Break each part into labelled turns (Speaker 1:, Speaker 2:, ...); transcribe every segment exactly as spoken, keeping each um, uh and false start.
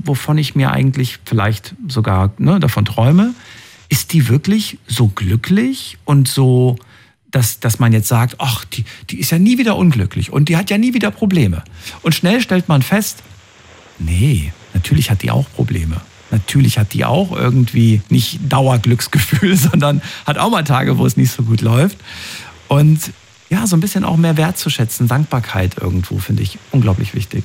Speaker 1: wovon ich mir eigentlich vielleicht sogar ne, davon träume, ist die wirklich so glücklich und so, dass, dass man jetzt sagt, ach, die, die ist ja nie wieder unglücklich und die hat ja nie wieder Probleme. Und schnell stellt man fest, nee, natürlich hat die auch Probleme. Natürlich hat die auch irgendwie nicht Dauerglücksgefühl, sondern hat auch mal Tage, wo es nicht so gut läuft. Und ja, so ein bisschen auch mehr wertzuschätzen, Dankbarkeit irgendwo, finde ich unglaublich wichtig.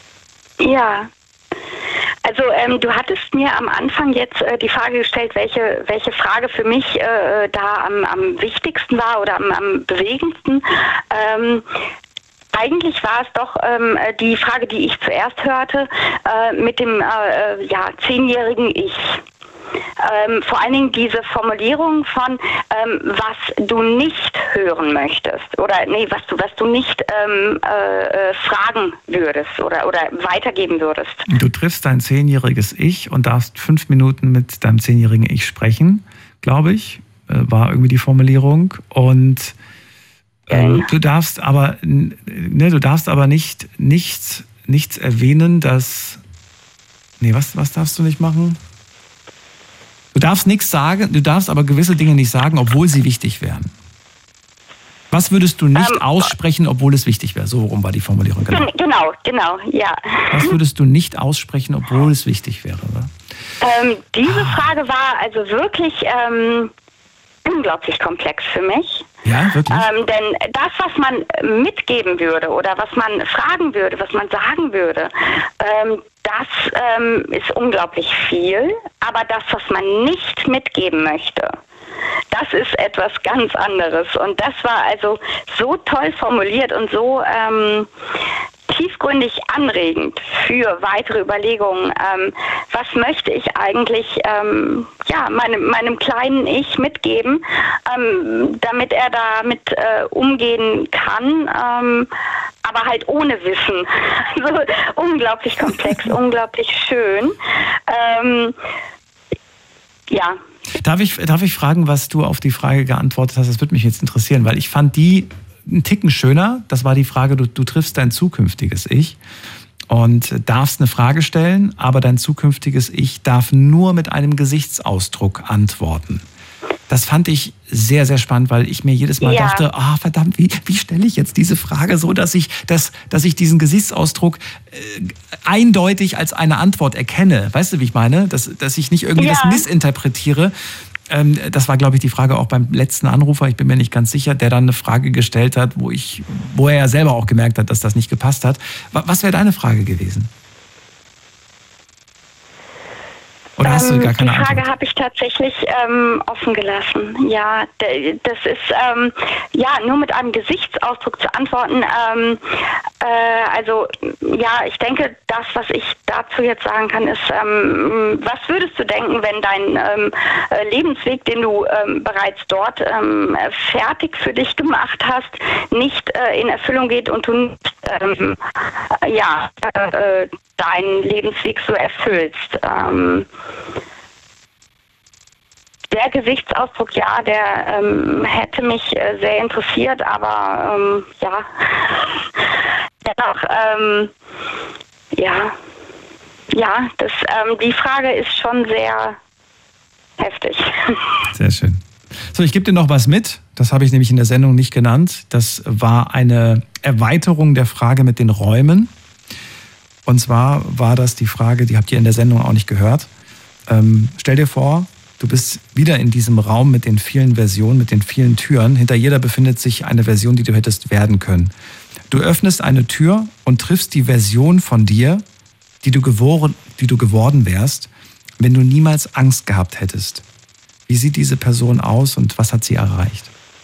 Speaker 2: Ja, also ähm, du hattest mir am Anfang jetzt äh, die Frage gestellt, welche, welche Frage für mich äh, da am, am wichtigsten war oder am, am bewegendsten. Ähm, Eigentlich war es doch ähm, die Frage, die ich zuerst hörte, äh, mit dem äh, ja, zehnjährigen Ich. Ähm, vor allen Dingen diese Formulierung von, ähm, was du nicht hören möchtest oder nee, was du, was du nicht ähm, äh, fragen würdest oder, oder weitergeben würdest.
Speaker 1: Du triffst dein zehnjähriges Ich und darfst fünf Minuten mit deinem zehnjährigen Ich sprechen, glaube ich, äh, war irgendwie die Formulierung. Und ähm, du darfst aber, ne, du darfst aber nicht nichts, nichts erwähnen, dass, nee, was, was darfst du nicht machen? Du darfst nichts sagen, du darfst aber gewisse Dinge nicht sagen, obwohl sie wichtig wären. Was würdest du nicht ähm, aussprechen, obwohl es wichtig wäre? So rum war die Formulierung. Genau,
Speaker 2: genau, genau, ja.
Speaker 1: Was würdest du nicht aussprechen, obwohl es wichtig wäre?
Speaker 2: Ähm, diese Frage war also wirklich ähm, unglaublich komplex für mich.
Speaker 1: Ja, wirklich?
Speaker 2: Ähm, denn das, was man mitgeben würde oder was man fragen würde, was man sagen würde, ähm, das ähm, ist unglaublich viel. Aber das, was man nicht mitgeben möchte, das ist etwas ganz anderes. Und das war also so toll formuliert und so ähm, tiefgründig anregend für weitere Überlegungen. Ähm, was möchte ich eigentlich ähm, ja, meinem, meinem kleinen Ich mitgeben, ähm, damit er damit äh, umgehen kann, ähm, aber halt ohne Wissen. Also unglaublich komplex, unglaublich schön. Ähm, ja.
Speaker 1: Darf ich, darf ich fragen, was du auf die Frage geantwortet hast? Das würde mich jetzt interessieren, weil ich fand die einen Ticken schöner. Das war die Frage, du, du triffst dein zukünftiges Ich und darfst eine Frage stellen, aber dein zukünftiges Ich darf nur mit einem Gesichtsausdruck antworten. Das fand ich sehr, sehr spannend, weil ich mir jedes Mal ja. dachte, ah, oh, verdammt, wie, wie stelle ich jetzt diese Frage so, dass ich, dass, dass ich diesen Gesichtsausdruck äh, eindeutig als eine Antwort erkenne. Weißt du, wie ich meine? Dass, dass ich nicht irgendwie ja. das missinterpretiere. Ähm, das war, glaube ich, die Frage auch beim letzten Anrufer, ich bin mir nicht ganz sicher, der dann eine Frage gestellt hat, wo, ich, wo er ja selber auch gemerkt hat, dass das nicht gepasst hat. Was wäre deine Frage gewesen? Oder hast du gar keine
Speaker 2: Die Frage
Speaker 1: Antwort?
Speaker 2: habe ich tatsächlich ähm, offen gelassen. Ja, das ist ähm, ja nur mit einem Gesichtsausdruck zu antworten. Ähm, äh, also ja, ich denke, das, was ich dazu jetzt sagen kann, ist, ähm, was würdest du denken, wenn dein ähm, Lebensweg, den du ähm, bereits dort ähm, fertig für dich gemacht hast, nicht äh, in Erfüllung geht und du nicht ähm, ja äh, deinen Lebensweg so erfüllst? Ähm, Der Gesichtsausdruck, ja, der ähm, hätte mich äh, sehr interessiert, aber ähm, ja, dennoch, ähm, ja, ja, das, ähm, die Frage ist schon sehr heftig.
Speaker 1: Sehr schön. So, ich gebe dir noch was mit. Das habe ich nämlich in der Sendung nicht genannt. Das war eine Erweiterung der Frage mit den Räumen. Und zwar war das die Frage, die habt ihr in der Sendung auch nicht gehört. Ähm, stell dir vor, du bist wieder in diesem Raum mit den vielen Versionen, mit den vielen Türen. Hinter jeder befindet sich eine Version, die du hättest werden können. Du öffnest eine Tür und triffst die Version von dir, die du geworden, die du geworden wärst, wenn du niemals Angst gehabt hättest. Wie sieht diese Person aus und was hat sie erreicht?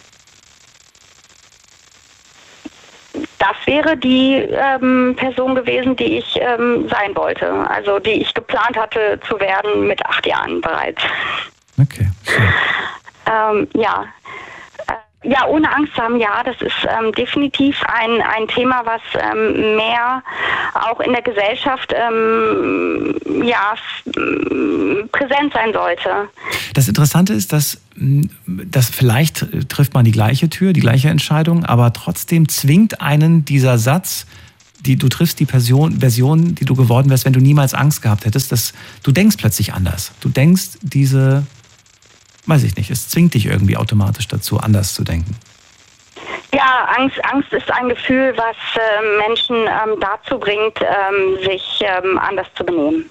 Speaker 2: Das wäre die ähm, Person gewesen, die ich ähm, sein wollte. Also die ich geplant hatte zu werden mit acht Jahren bereits.
Speaker 1: Okay.
Speaker 2: Ähm, ja. Äh, ja, ohne Angst zu haben, ja, das ist ähm, definitiv ein, ein Thema, was ähm, mehr auch in der Gesellschaft ähm, ja, f- präsent sein sollte.
Speaker 1: Das Interessante ist, dass, dass vielleicht trifft man die gleiche Tür, die gleiche Entscheidung, aber trotzdem zwingt einen dieser Satz, die, du triffst die Person, Version, die du geworden wärst, wenn du niemals Angst gehabt hättest. Das, du denkst plötzlich anders. Du denkst diese, weiß ich nicht, es zwingt dich irgendwie automatisch dazu, anders zu denken.
Speaker 2: Ja, Angst, Angst ist ein Gefühl, was äh, Menschen ähm, dazu bringt, ähm, sich ähm, anders zu benehmen.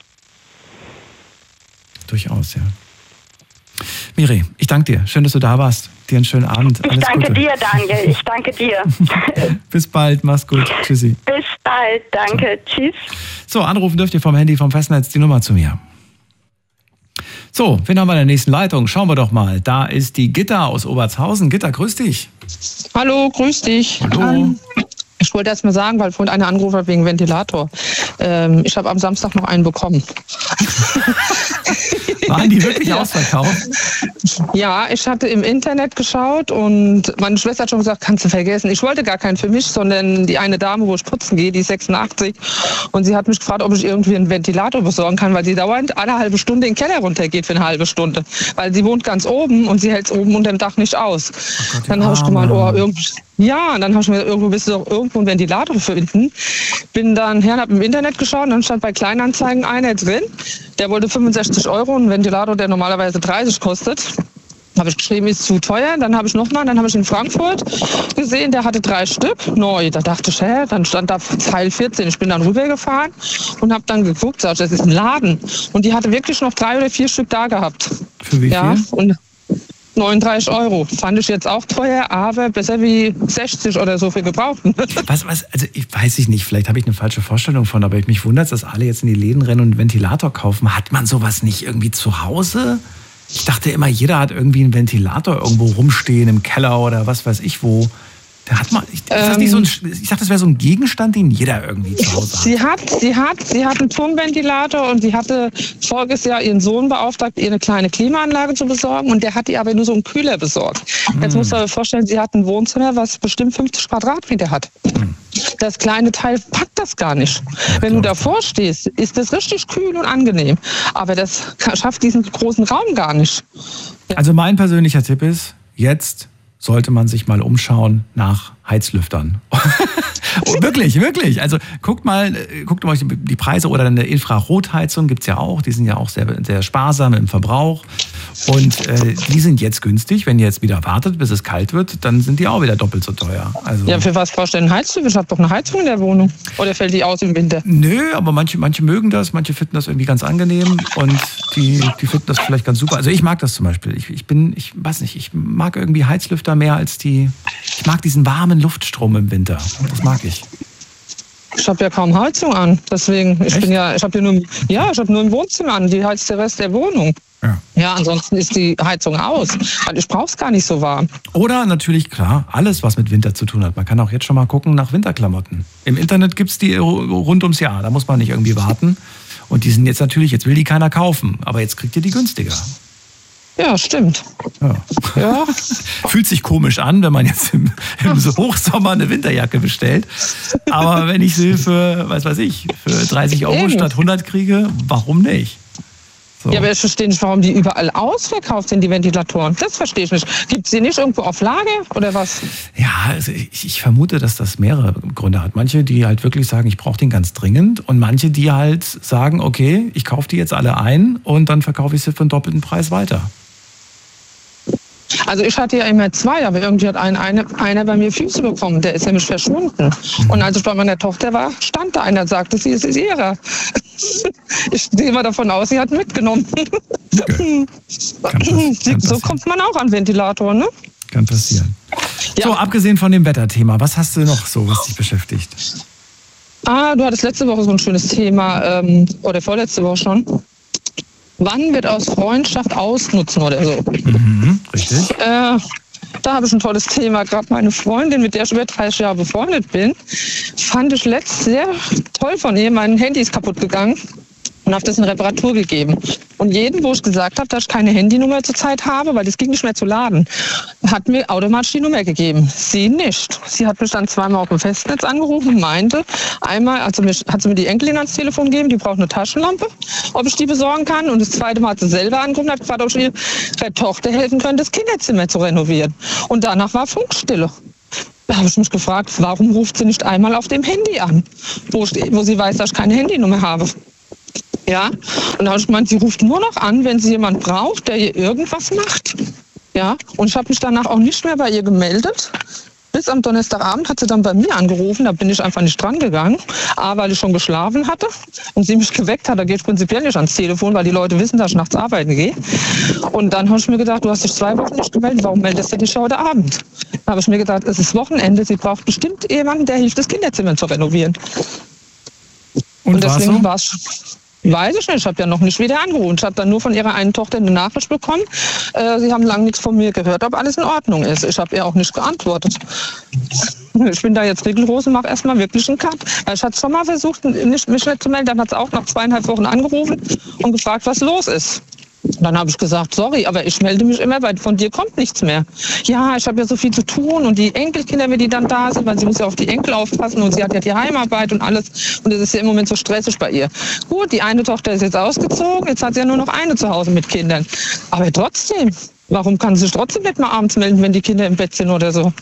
Speaker 1: Durchaus, ja. Miri, ich danke dir. Schön, dass du da warst. Dir einen schönen Abend. Alles
Speaker 2: ich danke
Speaker 1: Gute.
Speaker 2: dir, Daniel. Ich danke dir.
Speaker 1: Bis bald. Mach's gut. Tschüssi.
Speaker 2: Bis bald. Danke. So. Tschüss.
Speaker 1: So, anrufen dürft ihr vom Handy, vom Festnetz die Nummer zu mir. So, wen haben wir in der nächsten Leitung? Schauen wir doch mal. Da ist die Gitta aus Obertshausen. Gitta, grüß dich.
Speaker 3: Hallo, grüß dich.
Speaker 1: Hallo.
Speaker 3: Ähm, ich wollte erst mal sagen, weil vorhin einer angerufen hat wegen Ventilator. Ähm, ich habe am Samstag noch einen bekommen.
Speaker 1: Waren die wirklich ja. ausverkauft?
Speaker 3: Ja, ich hatte im Internet geschaut und meine Schwester hat schon gesagt, kannst du vergessen. Ich wollte gar keinen für mich, sondern die eine Dame, wo ich putzen gehe, die ist sechsundachtzig. Und sie hat mich gefragt, ob ich irgendwie einen Ventilator besorgen kann, weil sie dauernd alle halbe Stunde in den Keller runtergeht für eine halbe Stunde. Weil sie wohnt ganz oben und sie hält es oben unter dem Dach nicht aus. Oh Gott, dann habe ich gemeint, oh, irgendwie... Ja, und dann habe ich mir irgendwo, willst du doch irgendwo einen Ventilator finden. Bin dann her und habe im Internet geschaut und dann stand bei Kleinanzeigen einer drin. Der wollte fünfundsechzig Euro, ein Ventilator, der normalerweise dreißig kostet. Habe ich geschrieben, ist zu teuer. Dann habe ich nochmal, dann habe ich in Frankfurt gesehen, der hatte drei Stück neu. Da dachte ich, hä, dann stand da Teil vierzehn. Ich bin dann rübergefahren und habe dann geguckt, sag ich, das ist ein Laden. Und die hatte wirklich noch drei oder vier Stück da gehabt.
Speaker 1: Für wie viel?
Speaker 3: Ja, und neununddreißig Euro. Fand ich jetzt auch teuer, aber besser wie sechzig oder so für Gebrauchten.
Speaker 1: Was, was, also ich weiß ich nicht, vielleicht habe ich eine falsche Vorstellung von, aber mich wundert es, dass alle jetzt in die Läden rennen und einen Ventilator kaufen. Hat man sowas nicht irgendwie zu Hause? Ich dachte immer, jeder hat irgendwie einen Ventilator irgendwo rumstehen, im Keller oder was weiß ich wo. Da hat man, ist das nicht so ein, ich dachte, das wäre so ein Gegenstand, den jeder irgendwie zu Hause hat.
Speaker 3: Sie hat, sie hat, sie hat einen Turmventilator und sie hatte voriges Jahr ihren Sohn beauftragt, ihr eine kleine Klimaanlage zu besorgen und der hat ihr aber nur so einen Kühler besorgt. Mm. Jetzt muss man sich vorstellen, sie hat ein Wohnzimmer, was bestimmt fünfzig Quadratmeter hat. Mm. Das kleine Teil packt das gar nicht. Ja, wenn du davor stehst, ist das richtig kühl und angenehm. Aber das schafft diesen großen Raum gar nicht.
Speaker 1: Also mein persönlicher Tipp ist, jetzt sollte man sich mal umschauen nach Heizlüftern. Oh, wirklich, wirklich. Also guckt mal, guckt euch die Preise oder eine Infrarotheizung gibt's ja auch. Die sind ja auch sehr, sehr sparsam im Verbrauch. Und äh, die sind jetzt günstig. Wenn ihr jetzt wieder wartet, bis es kalt wird, dann sind die auch wieder doppelt so teuer. Also,
Speaker 3: ja, für was brauchst du denn Heizlüfter? Ich habe doch eine Heizung in der Wohnung. Oder fällt die aus im Winter?
Speaker 1: Nö, aber manche, manche mögen das, manche finden das irgendwie ganz angenehm und die, die finden das vielleicht ganz super. Also ich mag das zum Beispiel. Ich, ich bin, ich weiß nicht, ich mag irgendwie Heizlüfter mehr als die, ich mag diesen warmen Luftstrom im Winter. Das mag ich.
Speaker 3: Ich habe ja kaum Heizung an, deswegen, ich Echt? bin ja, ich habe ja nur, ja, ich habe nur im Wohnzimmer an, die heizt der Rest der Wohnung. Ja. ja, ansonsten ist die Heizung aus. Also ich brauche es gar nicht so warm.
Speaker 1: Oder natürlich, klar, alles, was mit Winter zu tun hat. Man kann auch jetzt schon mal gucken nach Winterklamotten. Im Internet gibt es die rund ums Jahr, da muss man nicht irgendwie warten. Und die sind jetzt natürlich, jetzt will die keiner kaufen, aber jetzt kriegt ihr die günstiger.
Speaker 3: Ja, stimmt.
Speaker 1: Ja. Ja. Fühlt sich komisch an, wenn man jetzt im, im Hochsommer eine Winterjacke bestellt. Aber wenn ich sie für, was weiß ich, für dreißig Euro Eben. statt hundert kriege, warum nicht? So.
Speaker 3: Ja, aber ich verstehe nicht, warum die überall ausverkauft sind, die Ventilatoren. Das verstehe ich nicht. Gibt es die nicht irgendwo auf Lager oder was?
Speaker 1: Ja, also ich, ich vermute, dass das mehrere Gründe hat. Manche, die halt wirklich sagen, ich brauche den ganz dringend. Und manche, die halt sagen, okay, ich kaufe die jetzt alle ein und dann verkaufe ich sie für einen doppelten Preis weiter.
Speaker 3: Also ich hatte ja immer zwei, aber irgendwie hat ein, eine, einer bei mir Füße bekommen. Der ist nämlich verschwunden. Mhm. Und als ich bei meiner Tochter war, stand da einer und sagte, sie ist ihrer. Ich gehe mal davon aus, sie hat mitgenommen. Okay. Kann pass- kann so kommt man auch an Ventilator, ne?
Speaker 1: Kann passieren. Ja. So, abgesehen von dem Wetterthema, was hast du noch so, was dich beschäftigt?
Speaker 3: Ah, du hattest letzte Woche so ein schönes Thema, ähm, oder vorletzte Woche schon. Wann wird aus Freundschaft ausnutzen oder so?
Speaker 1: Mhm, richtig.
Speaker 3: Äh, da habe ich ein tolles Thema. Gerade meine Freundin, mit der ich über dreißig Jahre befreundet bin, fand ich letztens sehr toll von ihr. Mein Handy ist kaputt gegangen und habe das in Reparatur gegeben. Und jeden, wo ich gesagt habe, dass ich keine Handynummer zurzeit habe, weil das ging nicht mehr zu laden, hat mir automatisch die Nummer gegeben. Sie nicht. Sie hat mich dann zweimal auf dem Festnetz angerufen und meinte, einmal also mich, hat sie mir die Enkelin ans Telefon gegeben, die braucht eine Taschenlampe, ob ich die besorgen kann. Und das zweite Mal hat sie selber angerufen und hat gefragt, ob ich ihrer Tochter helfen könnte, das Kinderzimmer zu renovieren. Und danach war Funkstille. Da habe ich mich gefragt, warum ruft sie nicht einmal auf dem Handy an, wo, ich, wo sie weiß, dass ich keine Handynummer habe. Ja, und da habe ich gemeint, sie ruft nur noch an, wenn sie jemand braucht, der ihr irgendwas macht. Ja, und ich habe mich danach auch nicht mehr bei ihr gemeldet. Bis am Donnerstagabend hat sie dann bei mir angerufen, da bin ich einfach nicht dran gegangen, A, weil ich schon geschlafen hatte und sie mich geweckt hat, da gehe ich prinzipiell nicht ans Telefon, weil die Leute wissen, dass ich nachts arbeiten gehe. Und dann habe ich mir gedacht, du hast dich zwei Wochen nicht gemeldet, warum meldest du dich heute Abend? Da habe ich mir gedacht, es ist Wochenende, sie braucht bestimmt jemanden, der hilft, das Kinderzimmer zu renovieren. Und, und deswegen war es... Weiß ich nicht, ich habe ja noch nicht wieder angerufen. Ich habe dann nur von ihrer einen Tochter eine Nachricht bekommen. Äh, sie haben lange nichts von mir gehört, ob alles in Ordnung ist. Ich habe ihr auch nicht geantwortet. Ich bin da jetzt rigoros und mache erstmal wirklich einen Cut. Ich hatte schon mal versucht, nicht, mich nicht zu melden. Dann hat sie auch nach zweieinhalb Wochen angerufen und gefragt, was los ist. Dann habe ich gesagt, sorry, aber ich melde mich immer, weil von dir kommt nichts mehr. Ja, ich habe ja so viel zu tun und die Enkelkinder, wenn die dann da sind, weil sie muss ja auf die Enkel aufpassen und sie hat ja die Heimarbeit und alles. Und es ist ja im Moment so stressig bei ihr. Gut, die eine Tochter ist jetzt ausgezogen, jetzt hat sie ja nur noch eine zu Hause mit Kindern. Aber trotzdem, warum kann sie sich trotzdem nicht mal abends melden, wenn die Kinder im Bett sind oder so?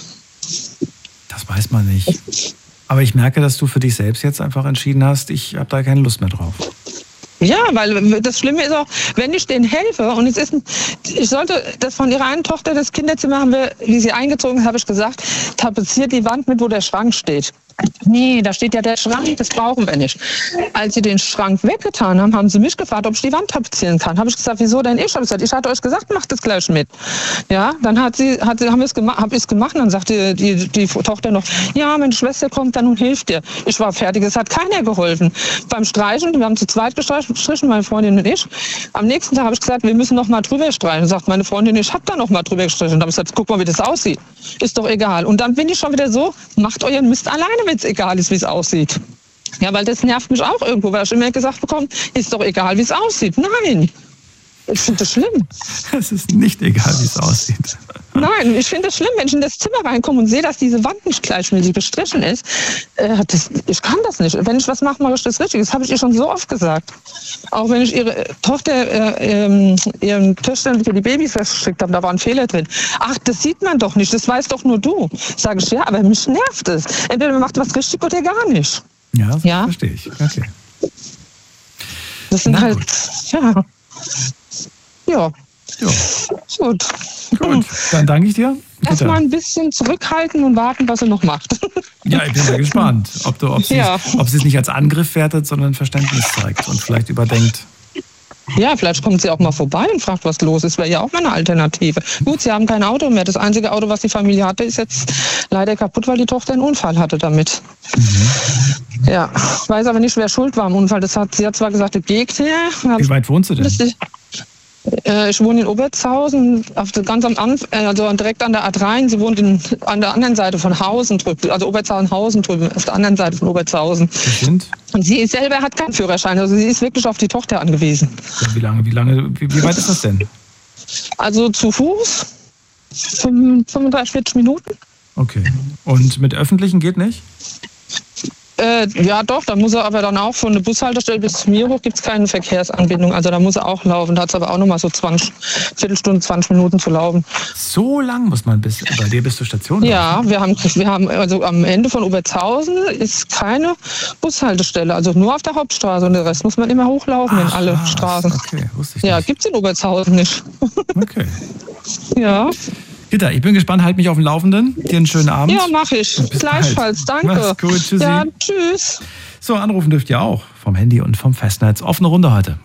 Speaker 1: Das weiß man nicht. Aber ich merke, dass du für dich selbst jetzt einfach entschieden hast, ich habe da keine Lust mehr drauf.
Speaker 3: Ja, weil das Schlimme ist auch, wenn ich denen helfe und es ist, ein, ich sollte das von ihrer einen Tochter, das Kinderzimmer haben wir, wie sie eingezogen ist, habe ich gesagt, tapeziert die Wand mit, wo der Schrank steht. Nee, da steht ja der Schrank, das brauchen wir nicht. Als sie den Schrank weggetan haben, haben sie mich gefragt, ob ich die Wand tapezieren kann. Habe ich gesagt, wieso denn ich? Habe gesagt, ich hatte euch gesagt, macht das gleich mit. Ja, dann hat sie, hat sie, haben wir es gemacht, habe ich es gemacht, und dann sagte die, die, die Tochter noch, ja, meine Schwester kommt dann und hilft dir. Ich war fertig, es hat keiner geholfen. Beim Streichen, wir haben zu zweit gestrichen, meine Freundin und ich. Am nächsten Tag habe ich gesagt, wir müssen noch mal drüber streichen. Sagt meine Freundin, ich habe da noch mal drüber gestrichen. Und habe ich gesagt, guck mal, wie das aussieht. Ist doch egal. Und dann bin ich schon wieder so, macht euren Mist alleine, wenn es egal ist, wie es aussieht. Ja, weil das nervt mich auch irgendwo, weil ich immer gesagt bekomme, ist doch egal, wie es aussieht. Nein, ich finde das schlimm.
Speaker 1: Es ist nicht egal, wie es aussieht.
Speaker 3: Nein, ich finde es schlimm, wenn ich in das Zimmer reinkomme und sehe, dass diese Wand nicht gleichmäßig gestrichen ist. Äh, das, ich kann das nicht. Wenn ich was mache, mache ich das richtig. Das habe ich ihr schon so oft gesagt. Auch wenn ich ihre Tochter, äh, ähm, ihren Töchtern für die Babys verschickt habe, da war ein Fehler drin. Ach, das sieht man doch nicht, das weißt doch nur du. Sage ich, ja, aber mich nervt es. Entweder man macht was richtig oder gar nicht.
Speaker 1: Ja, das ja? verstehe ich. Okay.
Speaker 3: Das sind
Speaker 1: Na,
Speaker 3: halt,
Speaker 1: gut.
Speaker 3: ja. Ja.
Speaker 1: Ja.
Speaker 3: Gut.
Speaker 1: Gut, dann danke ich dir.
Speaker 3: Erstmal ein bisschen zurückhalten und warten, was er noch macht.
Speaker 1: Ja, ich bin mal gespannt, ob, du, ob, sie
Speaker 3: ja.
Speaker 1: es, ob sie es nicht als Angriff wertet, sondern Verständnis zeigt und vielleicht überdenkt.
Speaker 3: Ja, vielleicht kommt sie auch mal vorbei und fragt, was los ist. Wäre ja auch mal eine Alternative. Gut, sie haben kein Auto mehr. Das einzige Auto, was die Familie hatte, ist jetzt leider kaputt, weil die Tochter einen Unfall hatte damit. Mhm. Ja, ich weiß aber nicht, wer schuld war am Unfall. Das hat, sie hat zwar gesagt, der Gegner.
Speaker 1: Wie weit wohnst du denn?
Speaker 3: Ich wohne in Obertshausen, auf der, ganz am Anfang, also direkt an der A drei. Sie wohnt in, an der anderen Seite von Hausen drüben, also Obertshausen drüben, auf der anderen Seite von Obertshausen.
Speaker 1: Stimmt.
Speaker 3: Und sie selber hat keinen Führerschein, also sie ist wirklich auf die Tochter angewiesen.
Speaker 1: Ja, wie lange, wie lange, wie, wie weit ist das denn?
Speaker 3: Also zu Fuß, fünfunddreißig, vierzig Minuten.
Speaker 1: Okay. Und mit Öffentlichen geht nicht?
Speaker 3: Äh, ja doch, da muss er aber dann auch von der Bushaltestelle bis zu mir hoch gibt es keine Verkehrsanbindung. Also da muss er auch laufen. Da hat es aber auch nochmal so zwanzig, Viertelstunde, zwanzig Minuten zu laufen.
Speaker 1: So lang muss man bis, bei dir bis zur Station laufen?
Speaker 3: Ja, wir haben, wir haben, also am Ende von Obertshausen ist keine Bushaltestelle. Also nur auf der Hauptstraße und der Rest muss man immer hochlaufen. Ach, in alle was, Straßen.
Speaker 1: Okay, wusste ich
Speaker 3: ja,
Speaker 1: nicht.
Speaker 3: Gibt es in Obertshausen nicht.
Speaker 1: Okay.
Speaker 3: Ja.
Speaker 1: Gitta, ich bin gespannt, halt mich auf dem Laufenden. Dir einen schönen Abend.
Speaker 3: Ja, mach ich.
Speaker 1: Bis
Speaker 3: Gleichfalls,
Speaker 1: bald.
Speaker 3: danke.
Speaker 1: Mach's gut, tschüssi.
Speaker 3: Ja, tschüss.
Speaker 1: So, anrufen dürft ihr auch vom Handy und vom Festnetz. Offene Runde heute.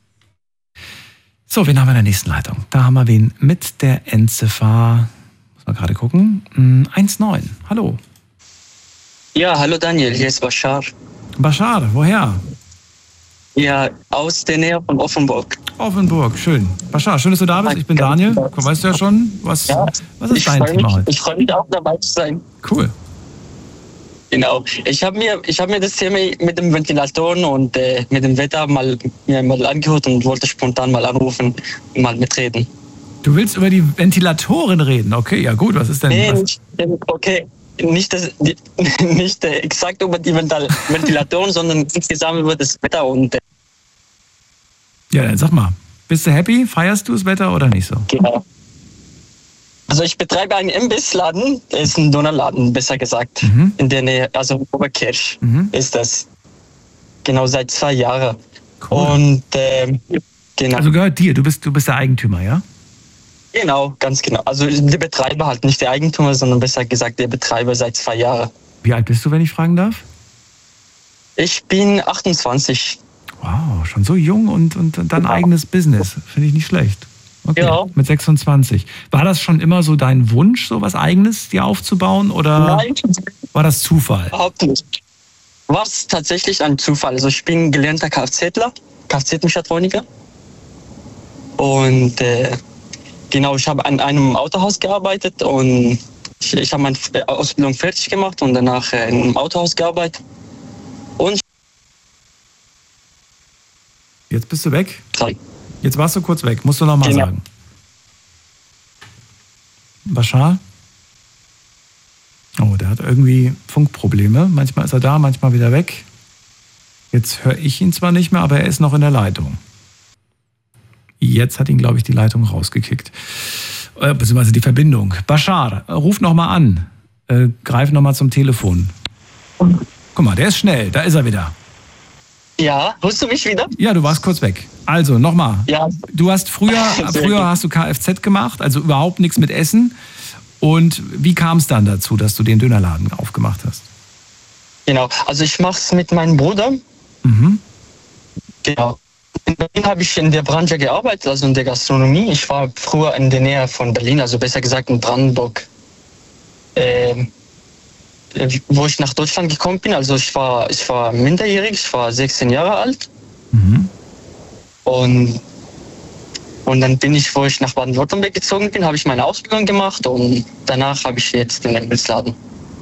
Speaker 1: So, wen haben wir in der nächsten Leitung? Da haben wir wen mit der Endziffer, muss man gerade gucken, eins neun. Hallo.
Speaker 4: Ja, hallo Daniel, hier ist Bashar.
Speaker 1: Bashar, woher?
Speaker 4: Ja, aus der Nähe von Offenburg.
Speaker 1: Offenburg, schön. Bashar, schön, dass du da bist. Ich bin Daniel. Du weißt ja schon, was,
Speaker 4: ja,
Speaker 1: was ist dein Thema
Speaker 4: mich,
Speaker 1: heute?
Speaker 4: Ich freue mich auch dabei zu sein.
Speaker 1: Cool.
Speaker 4: Genau. Ich habe mir, ich hab mir das Thema mit dem Ventilatoren und äh, mit dem Wetter mal, mir mal angehört und wollte spontan mal anrufen und mal mitreden.
Speaker 1: Du willst über die Ventilatoren reden? Okay, ja gut. Was ist denn?
Speaker 4: Nee,
Speaker 1: was?
Speaker 4: nicht, okay. Nicht, das, die, nicht äh, exakt über die Ventilatoren, sondern insgesamt über das Wetter. Und, äh
Speaker 1: ja, dann sag mal, bist du happy? Feierst du das Wetter oder nicht so?
Speaker 4: Genau. Also ich betreibe einen Imbissladen, der ist ein Dönerladen, besser gesagt, mhm. in der Nähe, also in Oberkirch mhm. ist das. Genau, seit zwei Jahren. Cool. Und ähm, genau.
Speaker 1: Also gehört dir, du bist, du bist der Eigentümer, ja?
Speaker 4: Genau, ganz genau. Also der Betreiber halt, nicht der Eigentümer, sondern besser gesagt der Betreiber seit zwei Jahren.
Speaker 1: Wie alt bist du, wenn ich fragen darf?
Speaker 4: Ich bin achtundzwanzig.
Speaker 1: Wow, schon so jung und, und dann genau. eigenes Business. Finde ich nicht schlecht. Okay, ja. Mit sechsundzwanzig. War das schon immer so dein Wunsch, so was Eigenes dir aufzubauen? Oder Nein. war das Zufall?
Speaker 4: Überhaupt nicht. War es tatsächlich ein Zufall. Also ich bin gelernter Kfzler, Kfz-Mechatroniker. Und äh, genau, ich habe an einem Autohaus gearbeitet und ich, ich habe meine Ausbildung fertig gemacht und danach äh, in einem Autohaus gearbeitet. Und
Speaker 1: jetzt bist du weg?
Speaker 4: Sorry.
Speaker 1: Jetzt warst du kurz weg, musst du nochmal genau. sagen. Bashar? Oh, der hat irgendwie Funkprobleme. Manchmal ist er da, manchmal wieder weg. Jetzt höre ich ihn zwar nicht mehr, aber er ist noch in der Leitung. Jetzt hat ihn, glaube ich, die Leitung rausgekickt. Äh, beziehungsweise die Verbindung. Bashar, ruf nochmal an. Äh, greif nochmal zum Telefon. Guck mal, der ist schnell. Da ist er wieder.
Speaker 4: Ja, hörst du mich wieder?
Speaker 1: Ja, du warst kurz weg. Also, nochmal.
Speaker 4: Ja.
Speaker 1: Du hast früher, früher hast du Kfz gemacht, also überhaupt nichts mit Essen. Und wie kam es dann dazu, dass du den Dönerladen aufgemacht hast?
Speaker 4: Genau, also ich mache es mit meinem Bruder. Mhm. Genau. In Berlin habe ich in der Branche gearbeitet, also in der Gastronomie. Ich war früher in der Nähe von Berlin, also besser gesagt in Brandenburg. Ähm, wo ich nach Deutschland gekommen bin, also ich war, ich war minderjährig, ich war sechzehn Jahre alt. Mhm. Und, und dann bin ich, wo ich nach Baden-Württemberg gezogen bin, habe ich meine Ausbildung gemacht und danach habe ich jetzt den Imbissladen.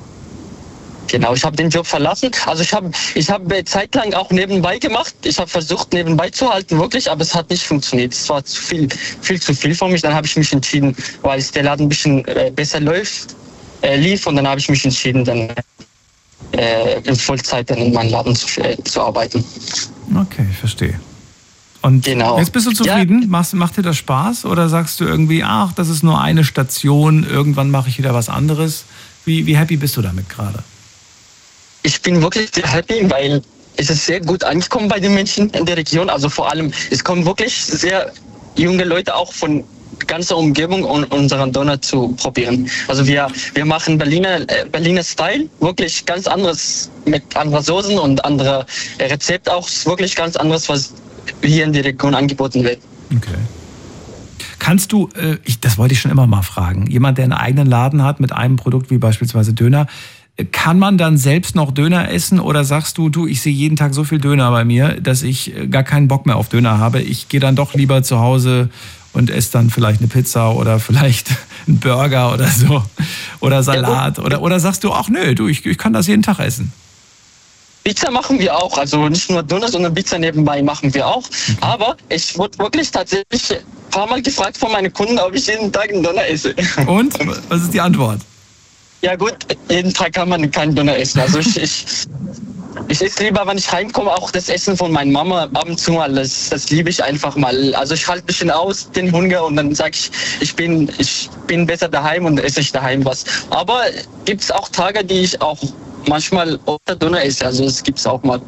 Speaker 4: Genau, ich habe den Job verlassen. Also ich habe ich hab zeitlang auch nebenbei gemacht. Ich habe versucht, nebenbei zu halten, wirklich, aber es hat nicht funktioniert. Es war zu viel, viel zu viel für mich. Dann habe ich mich entschieden, weil es der Laden ein bisschen äh, besser läuft, äh, lief und dann habe ich mich entschieden, dann äh, in Vollzeit dann in meinem Laden zu, äh, zu arbeiten.
Speaker 1: Okay, ich verstehe. Und genau. Jetzt bist du zufrieden? Ja. Machst, macht dir das Spaß? Oder sagst du irgendwie, ach, das ist nur eine Station, irgendwann mache ich wieder was anderes? Wie, wie happy bist du damit gerade?
Speaker 4: Ich bin wirklich sehr happy, weil es ist sehr gut angekommen bei den Menschen in der Region. Also vor allem, es kommen wirklich sehr junge Leute auch von ganzer Umgebung, um unseren Döner zu probieren. Also wir, wir machen Berliner, äh, Berliner Style, wirklich ganz anderes, mit anderen Soßen und anderer Rezept auch, wirklich ganz anderes, was hier in der Region angeboten wird.
Speaker 1: Okay. Kannst du, äh, ich, das wollte ich schon immer mal fragen, jemand, der einen eigenen Laden hat mit einem Produkt wie beispielsweise Döner, kann man dann selbst noch Döner essen oder sagst du, du, ich sehe jeden Tag so viel Döner bei mir, dass ich gar keinen Bock mehr auf Döner habe. Ich gehe dann doch lieber zu Hause und esse dann vielleicht eine Pizza oder vielleicht einen Burger oder so oder Salat. Oder, oder sagst du, ach nö, du, ich, ich kann das jeden Tag essen.
Speaker 4: Pizza machen wir auch, also nicht nur Döner, sondern Pizza nebenbei machen wir auch. Okay. Aber ich wurde wirklich tatsächlich ein paar Mal gefragt von meinen Kunden, ob ich jeden Tag einen Döner esse.
Speaker 1: Und? Was ist die Antwort?
Speaker 4: Ja gut, jeden Tag kann man keinen Döner essen. Also ich, ich, ich esse lieber, wenn ich heimkomme, auch das Essen von meiner Mama ab und zu mal. Das, das liebe ich einfach mal. Also ich halte ein bisschen aus den Hunger und dann sage ich, ich bin, ich bin besser daheim und esse ich daheim was. Aber gibt es auch Tage, die ich auch manchmal öfter Döner esse. Also das gibt es auch mal.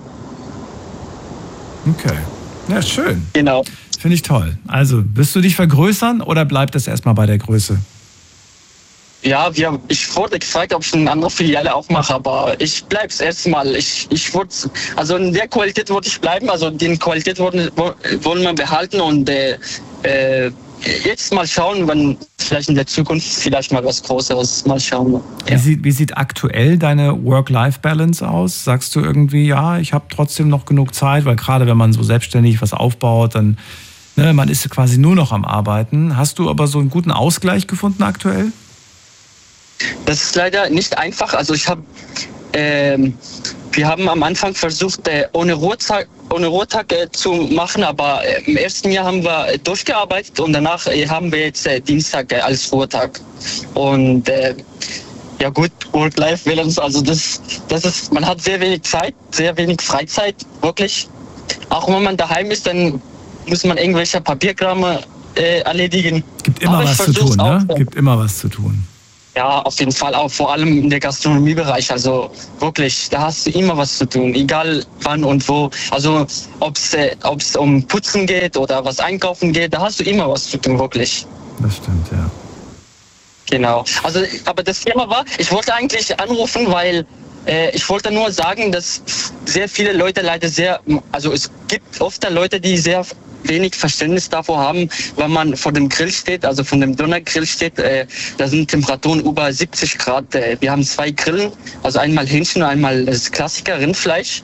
Speaker 1: Okay, ja schön.
Speaker 4: Genau.
Speaker 1: Finde ich toll. Also, wirst du dich vergrößern oder bleibt das erstmal bei der Größe?
Speaker 4: Ja, wir, ich wurde gefragt, ob ich eine andere Filiale aufmache, aber ich bleibe es erstmal. Ich, ich würde, also in der Qualität würde ich bleiben, also die Qualität wollen, wollen wir behalten und äh, äh, jetzt mal schauen, wenn vielleicht in der Zukunft vielleicht mal was Größeres, mal schauen. Ja. Wie,
Speaker 1: sieht, wie sieht aktuell deine Work-Life-Balance aus? Sagst du irgendwie, ja, ich habe trotzdem noch genug Zeit, weil gerade wenn man so selbstständig was aufbaut, dann, ne, man ist quasi nur noch am Arbeiten. Hast du aber so einen guten Ausgleich gefunden aktuell?
Speaker 4: Das ist leider nicht einfach. Also ich habe, ähm, wir haben am Anfang versucht, äh, ohne Ruhetag, ohne Ruhetag äh, zu machen, aber äh, im ersten Jahr haben wir äh, durchgearbeitet und danach äh, haben wir jetzt äh, Dienstag äh, als Ruhetag. Und äh, ja gut, Work-Life-Balance, also das, das ist, man hat sehr wenig Zeit, sehr wenig Freizeit, wirklich. Auch wenn man daheim ist, dann muss man irgendwelche Papierkram äh, erledigen.
Speaker 1: Es gibt immer was zu tun, ne? Es gibt immer was zu tun.
Speaker 4: Ja, auf jeden Fall, auch vor allem in der Gastronomiebereich. Also wirklich, da hast du immer was zu tun, egal wann und wo. Also ob es äh, ob's um Putzen geht oder was einkaufen geht, da hast du immer was zu tun, wirklich.
Speaker 1: Das stimmt, ja.
Speaker 4: Genau. Also, aber das Thema war, ich wollte eigentlich anrufen, weil äh, ich wollte nur sagen, dass sehr viele Leute leider sehr, also es gibt oft Leute, die sehr wenig Verständnis davor haben, wenn man vor dem Grill steht, also von dem Dönergrill steht, äh, da sind Temperaturen über siebzig Grad. Äh, wir haben zwei Grillen, also einmal Hähnchen und einmal das Klassiker Rindfleisch.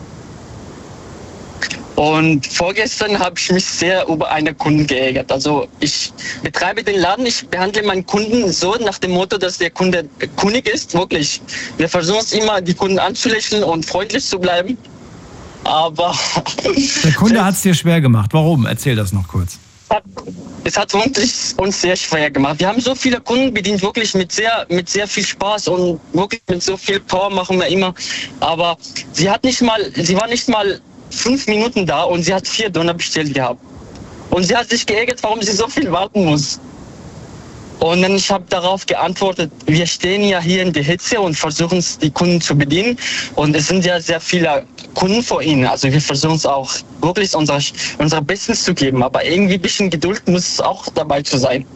Speaker 4: Und vorgestern habe ich mich sehr über einen Kunden geärgert. Also ich betreibe den Laden, ich behandle meinen Kunden so nach dem Motto, dass der Kunde König ist, wirklich. Wir versuchen es immer, die Kunden anzulächeln und freundlich zu bleiben. Aber
Speaker 1: der Kunde hat es dir schwer gemacht. Warum? Erzähl das noch kurz.
Speaker 4: Es hat wirklich uns sehr schwer gemacht. Wir haben so viele Kunden bedient, wirklich mit sehr, mit sehr viel Spaß und wirklich mit so viel Power machen wir immer. Aber sie hat nicht mal, sie war nicht mal fünf Minuten da und sie hat vier Döner bestellt gehabt. Und sie hat sich geärgert, warum sie so viel warten muss. Und dann ich habe darauf geantwortet, wir stehen ja hier in der Hitze und versuchen es, die Kunden zu bedienen. Und es sind ja sehr viele Kunden vor ihnen. Also wir versuchen es auch wirklich unser, unser Bestes zu geben. Aber irgendwie ein bisschen Geduld muss auch dabei zu sein.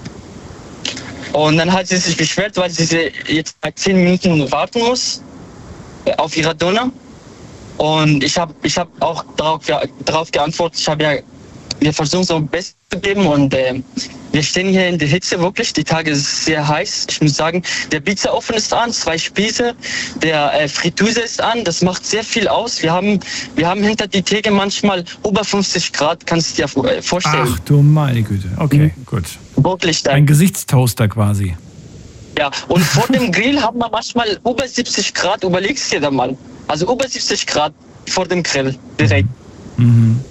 Speaker 4: Und dann hat sie sich beschwert, weil sie jetzt bei zehn Minuten warten muss auf ihre Döner. Und ich habe ich hab auch darauf, ja, darauf geantwortet, ich habe ja, wir versuchen so Bestes zu geben und äh, wir stehen hier in der Hitze wirklich, die Tage ist sehr heiß. Ich muss sagen, der Pizzaofen ist an, zwei Spieße, der äh, Fritteuse ist an, das macht sehr viel aus. Wir haben, wir haben hinter die Theke manchmal über fünfzig Grad, kannst du dir vorstellen.
Speaker 1: Ach du meine Güte, okay, mhm. gut.
Speaker 4: Wirklich.
Speaker 1: Ein Gesichtstoaster quasi.
Speaker 4: Ja, und vor dem Grill haben wir manchmal über siebzig Grad, überlegst dir da mal. Also über siebzig Grad vor dem Grill direkt.
Speaker 1: Mhm.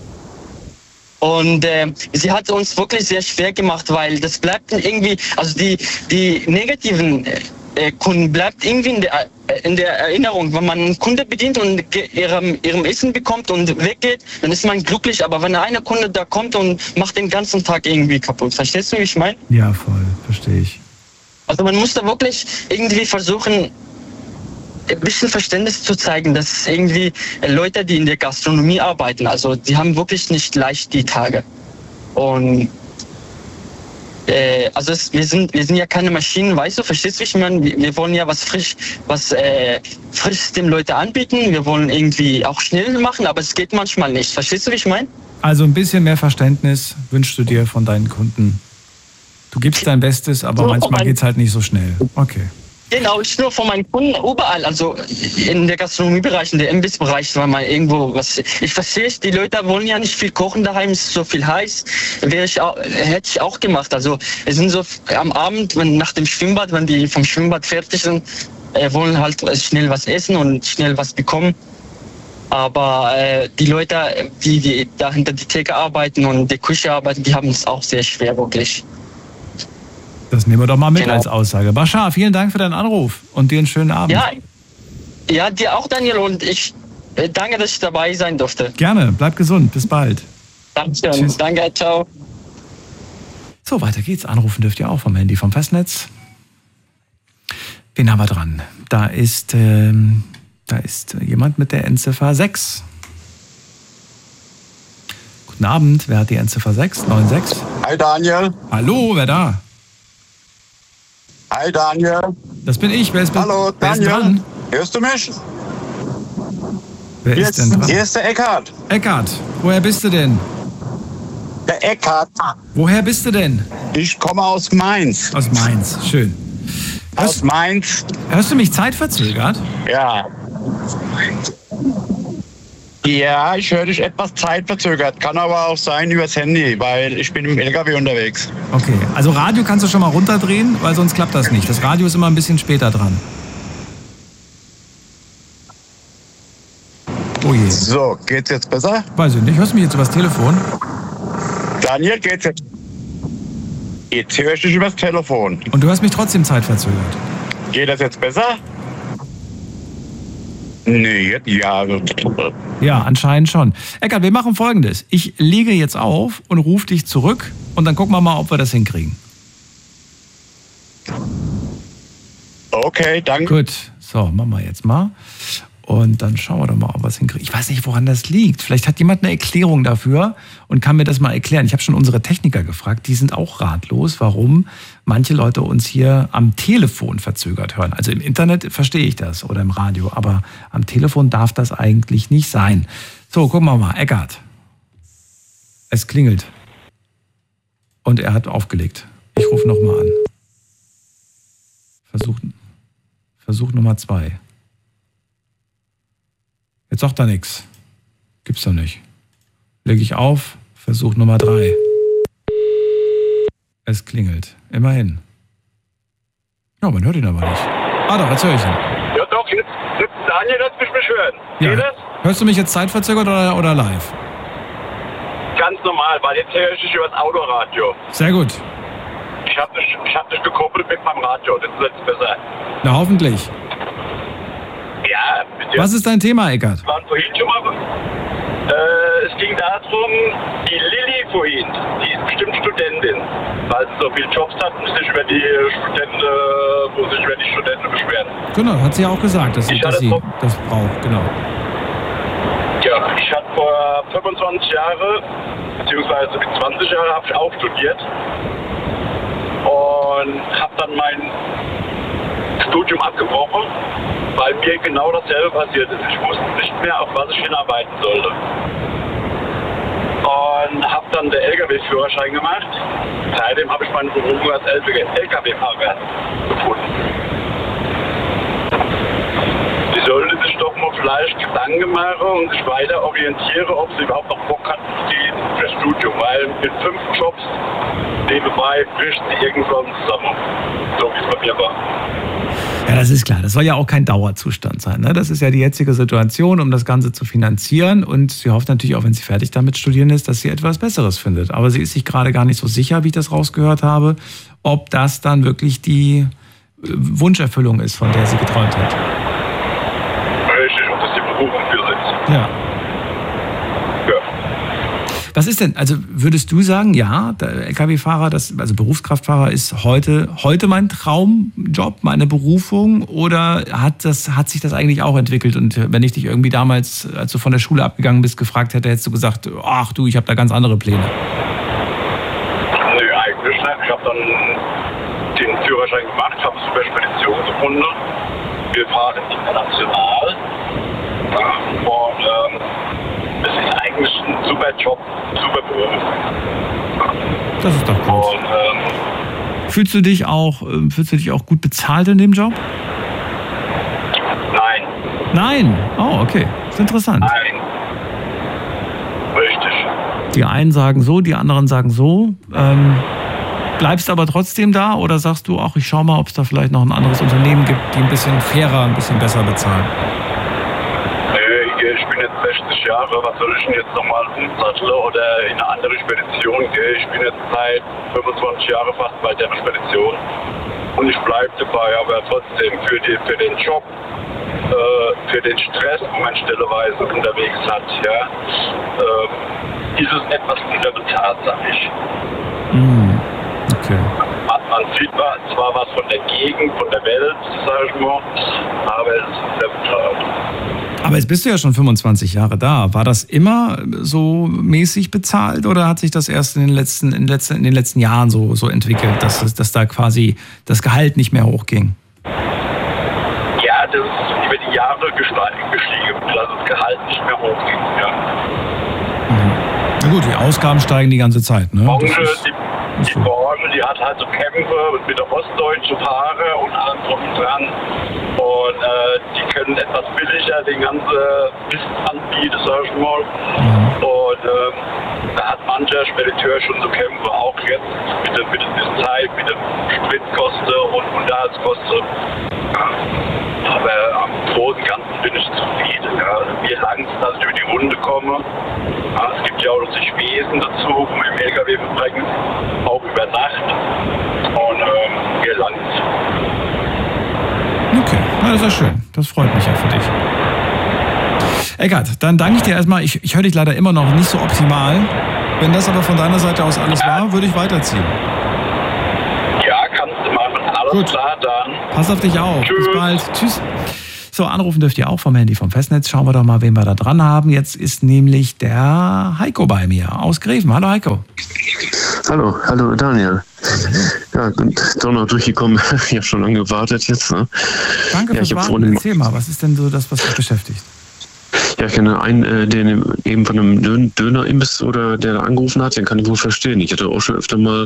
Speaker 4: Und äh, sie hat uns wirklich sehr schwer gemacht, weil das bleibt irgendwie, also die, die negativen äh, Kunden bleibt irgendwie in der, in der Erinnerung. Wenn man einen Kunde bedient und ihrem, ihrem Essen bekommt und weggeht, dann ist man glücklich. Aber wenn einer Kunde da kommt und macht den ganzen Tag irgendwie kaputt, verstehst du, wie ich meine?
Speaker 1: Ja, voll, verstehe ich.
Speaker 4: Also man muss da wirklich irgendwie versuchen, ein bisschen Verständnis zu zeigen, dass irgendwie Leute, die in der Gastronomie arbeiten, also die haben wirklich nicht leicht die Tage. Und äh, also es, wir sind wir sind ja keine Maschinen, weißt du, verstehst du, ich meine, wir, wir wollen ja was frisch, was äh, frisch den Leuten anbieten, wir wollen irgendwie auch schnell machen, aber es geht manchmal nicht. Verstehst du, wie ich meine?
Speaker 1: Also ein bisschen mehr Verständnis wünschst du dir von deinen Kunden. Du gibst dein Bestes, aber so, manchmal geht es halt nicht so schnell. Okay.
Speaker 4: Genau, nicht nur von meinen Kunden, überall, also in der Gastronomiebereich, in der Imbissbereich, wenn man irgendwo was, ich verstehe es, die Leute wollen ja nicht viel kochen daheim, es ist so viel heiß, wäre ich auch, hätte ich auch gemacht, also es sind so am Abend, wenn nach dem Schwimmbad, wenn die vom Schwimmbad fertig sind, äh, wollen halt schnell was essen und schnell was bekommen, aber äh, die Leute, die, die da hinter die Theke arbeiten und in der Küche arbeiten, die haben es auch sehr schwer, wirklich.
Speaker 1: Das nehmen wir doch mal mit
Speaker 4: genau.
Speaker 1: als Aussage. Bashar, vielen Dank für deinen Anruf und dir einen schönen Abend.
Speaker 4: Ja, ja, dir auch, Daniel, und ich danke, dass ich dabei sein durfte.
Speaker 1: Gerne, bleib gesund, bis bald.
Speaker 4: Danke, Tschüss. Danke, ciao.
Speaker 1: So, weiter geht's. Anrufen dürft ihr auch vom Handy, vom Festnetz. Wen haben wir dran? Da ist, ähm, da ist jemand mit der Endziffer sechs. Guten Abend, wer hat die Endziffer sechs? neun sechs.
Speaker 5: Hi Daniel.
Speaker 1: Hallo, wer da?
Speaker 5: Hi Daniel.
Speaker 1: Das bin ich. Wer ist,
Speaker 5: Hallo
Speaker 1: wer
Speaker 5: Daniel.
Speaker 1: Ist dran?
Speaker 5: Hörst du mich?
Speaker 1: Wer
Speaker 5: hier
Speaker 1: ist denn dran?
Speaker 5: Hier ist der Eckhard.
Speaker 1: Eckhard, woher bist du denn?
Speaker 5: Der Eckhard.
Speaker 1: Woher bist du denn?
Speaker 5: Ich komme aus Mainz.
Speaker 1: Aus Mainz, schön. Hörst,
Speaker 5: aus Mainz.
Speaker 1: Hörst du mich zeitverzögert?
Speaker 5: Ja. Ja, ich höre dich etwas zeitverzögert. Kann aber auch sein übers Handy, weil ich bin im L K W unterwegs.
Speaker 1: Okay, also Radio kannst du schon mal runterdrehen, weil sonst klappt das nicht. Das Radio ist immer ein bisschen später dran. Oh je.
Speaker 5: So, geht's jetzt besser?
Speaker 1: Weiß ich nicht. Hörst du mich jetzt übers Telefon?
Speaker 5: Daniel, geht's jetzt? Jetzt höre ich dich übers Telefon.
Speaker 1: Und du hörst mich trotzdem zeitverzögert?
Speaker 5: Geht das jetzt besser? Nee, ja.
Speaker 1: Ja, anscheinend schon. Eckart, wir machen Folgendes. Ich lege jetzt auf und rufe dich zurück und dann gucken wir mal, ob wir das hinkriegen.
Speaker 5: Okay, danke.
Speaker 1: Gut, so, machen wir jetzt mal. Und dann schauen wir doch mal, ob wir es hinkriegen. Ich weiß nicht, woran das liegt. Vielleicht hat jemand eine Erklärung dafür und kann mir das mal erklären. Ich habe schon unsere Techniker gefragt, die sind auch ratlos, warum manche Leute uns hier am Telefon verzögert hören. Also im Internet verstehe ich das oder im Radio, aber am Telefon darf das eigentlich nicht sein. So, gucken wir mal. Eckart. Es klingelt. Und er hat aufgelegt. Ich rufe nochmal an. Versuch, Versuch Nummer zwei. Jetzt sagt er nichts. Gibt's doch nicht. Lege ich auf, Versuch Nummer drei. Es klingelt. Immerhin. Ja, man hört ihn aber nicht. Ah doch, jetzt höre ich ihn.
Speaker 6: Ja doch, jetzt, jetzt Daniel, lass mich mich hören.
Speaker 1: Ja.
Speaker 6: Geht das?
Speaker 1: Hörst du mich jetzt zeitverzögert oder, oder live?
Speaker 6: Ganz normal, weil jetzt höre ich dich über das Autoradio.
Speaker 1: Sehr gut.
Speaker 6: Ich habe dich, ich hab dich gekoppelt mit meinem Radio, das ist jetzt besser.
Speaker 1: Na, hoffentlich.
Speaker 6: Ja, bitte.
Speaker 1: Was ist dein Thema, Eckart?
Speaker 6: Wir waren vorhin schon mal. Äh, es ging darum, die Lilly vorhin, die ist bestimmt Studentin, weil sie so viele Jobs hat, muss sich über die Studenten, muss sich über die Studenten beschweren.
Speaker 1: Genau, hat sie ja auch gesagt, dass, sie, dass sie
Speaker 6: vor,
Speaker 1: das braucht, genau.
Speaker 6: Ja, ich hatte vor fünfundzwanzig Jahren, beziehungsweise mit zwanzig Jahren habe ich auch studiert und habe dann mein Studium abgebrochen, weil mir genau dasselbe passiert ist. Ich wusste nicht mehr, auf was ich hinarbeiten sollte. Und habe dann den L K W-Führerschein gemacht. Seitdem habe ich meine Berufung als L K W-Fahrer gefunden. Sie sollte sich doch mal vielleicht Gedanken machen und sich weiter orientieren, ob sie überhaupt noch Bock hat für das Studium. Weil mit fünf Jobs nebenbei bricht sie irgendwann zusammen. So wie es bei mir war.
Speaker 1: Ja, das ist klar. Das soll ja auch kein Dauerzustand sein. Ne? Das ist ja die jetzige Situation, um das Ganze zu finanzieren. Und sie hofft natürlich auch, wenn sie fertig damit studieren ist, dass sie etwas Besseres findet. Aber sie ist sich gerade gar nicht so sicher, wie ich das rausgehört habe, ob das dann wirklich die Wunscherfüllung ist, von der sie geträumt hat.
Speaker 6: Richtig, und das die Berufung für sie.
Speaker 1: Ja. Was ist denn, also würdest du sagen, ja, der L K W-Fahrer, das, also Berufskraftfahrer ist heute, heute mein Traumjob, meine Berufung, oder hat, das, hat sich das eigentlich auch entwickelt? Und wenn ich dich irgendwie damals, als du von der Schule abgegangen bist, gefragt hätte, hättest du gesagt, ach du, ich habe da ganz andere Pläne.
Speaker 6: Nö, eigentlich nicht. Ich habe dann den Führerschein gemacht, habe es über Spedition gefunden. Wir fahren international. Und ähm, es ist eigentlich ein super Job, super Beruf.
Speaker 1: Das ist doch gut. Und, ähm, fühlst du dich auch, fühlst du dich auch gut bezahlt in dem Job?
Speaker 6: Nein.
Speaker 1: Nein? Oh, okay. Das ist interessant.
Speaker 6: Nein. Richtig.
Speaker 1: Die einen sagen so, die anderen sagen so. Ähm, bleibst aber trotzdem da oder sagst du, ach, ich schau mal, ob es da vielleicht noch ein anderes Unternehmen gibt, die ein bisschen fairer, ein bisschen besser bezahlen?
Speaker 6: Ich bin jetzt sechzig Jahre, was soll ich denn jetzt nochmal umsatteln oder in eine andere Spedition gehen? Ich bin jetzt seit fünfundzwanzig Jahren fast bei der Spedition und ich bleibe dabei, aber trotzdem für, die, für den Job, äh, für den Stress, den man stelleweise unterwegs hat, ja, äh, ist es etwas unterbezahlt, sag ich.
Speaker 1: Mm, okay.
Speaker 6: Man, man sieht zwar was von der Gegend, von der Welt, sag ich mal, aber es ist unterbezahlt.
Speaker 1: Aber jetzt bist du ja schon fünfundzwanzig Jahre da. War das immer so mäßig bezahlt oder hat sich das erst in den letzten, in letzten, in den letzten Jahren so, so entwickelt, dass, dass da quasi das Gehalt nicht mehr hochging?
Speaker 6: Ja, das ist über die Jahre gestiegen, dass das Gehalt nicht mehr hochging. Ja.
Speaker 1: Mhm. Na gut, die Ausgaben steigen die ganze Zeit, ne?
Speaker 6: Branche, die, die so. Branche, die hat halt so Kämpfe mit der ostdeutschen Fahrer und allem drum und dran. Und äh, die können etwas billiger den ganzen Mist anbieten, sag ich mal. Mhm. Und äh, da hat mancher Spediteur schon so Kämpfe, auch jetzt mit der, mit der Zeit, mit den Spritkosten und Unterhaltskosten. Aber am Großen und Ganzen bin ich zufrieden. Ja. Wie langsam, dass ich über die Runde komme. Ja, es gibt ja auch noch die Spesen dazu, um im L K W zu bringen, auch über Nacht. Und ähm, wir langsam.
Speaker 1: Okay, na, das ist ja schön. Das freut mich ja für dich. Eckart, dann danke ich dir erstmal. Ich, ich höre dich leider immer noch nicht so optimal. Wenn das aber von deiner Seite aus alles war, würde ich weiterziehen.
Speaker 6: Ja, kannst du machen. Alles
Speaker 1: Gut.
Speaker 6: klar, dann.
Speaker 1: Pass auf dich auf.
Speaker 6: Tschüss.
Speaker 1: Bis bald. Tschüss. So, anrufen dürft ihr auch vom Handy vom Festnetz. Schauen wir doch mal, wen wir da dran haben. Jetzt ist nämlich der Heiko bei mir aus Greven. Hallo Heiko.
Speaker 7: Hallo, hallo Daniel. Ja, doch noch durchgekommen. Ich habe schon lange gewartet jetzt. Ne?
Speaker 1: Danke
Speaker 7: ja,
Speaker 1: fürs Warten. Erzähl mal, was ist denn so das, was dich beschäftigt?
Speaker 7: Ja, ich kenne einen, äh, den eben von einem Dön- Döner-Imbiss oder der da angerufen hat, den kann ich wohl verstehen. Ich hatte auch schon öfter mal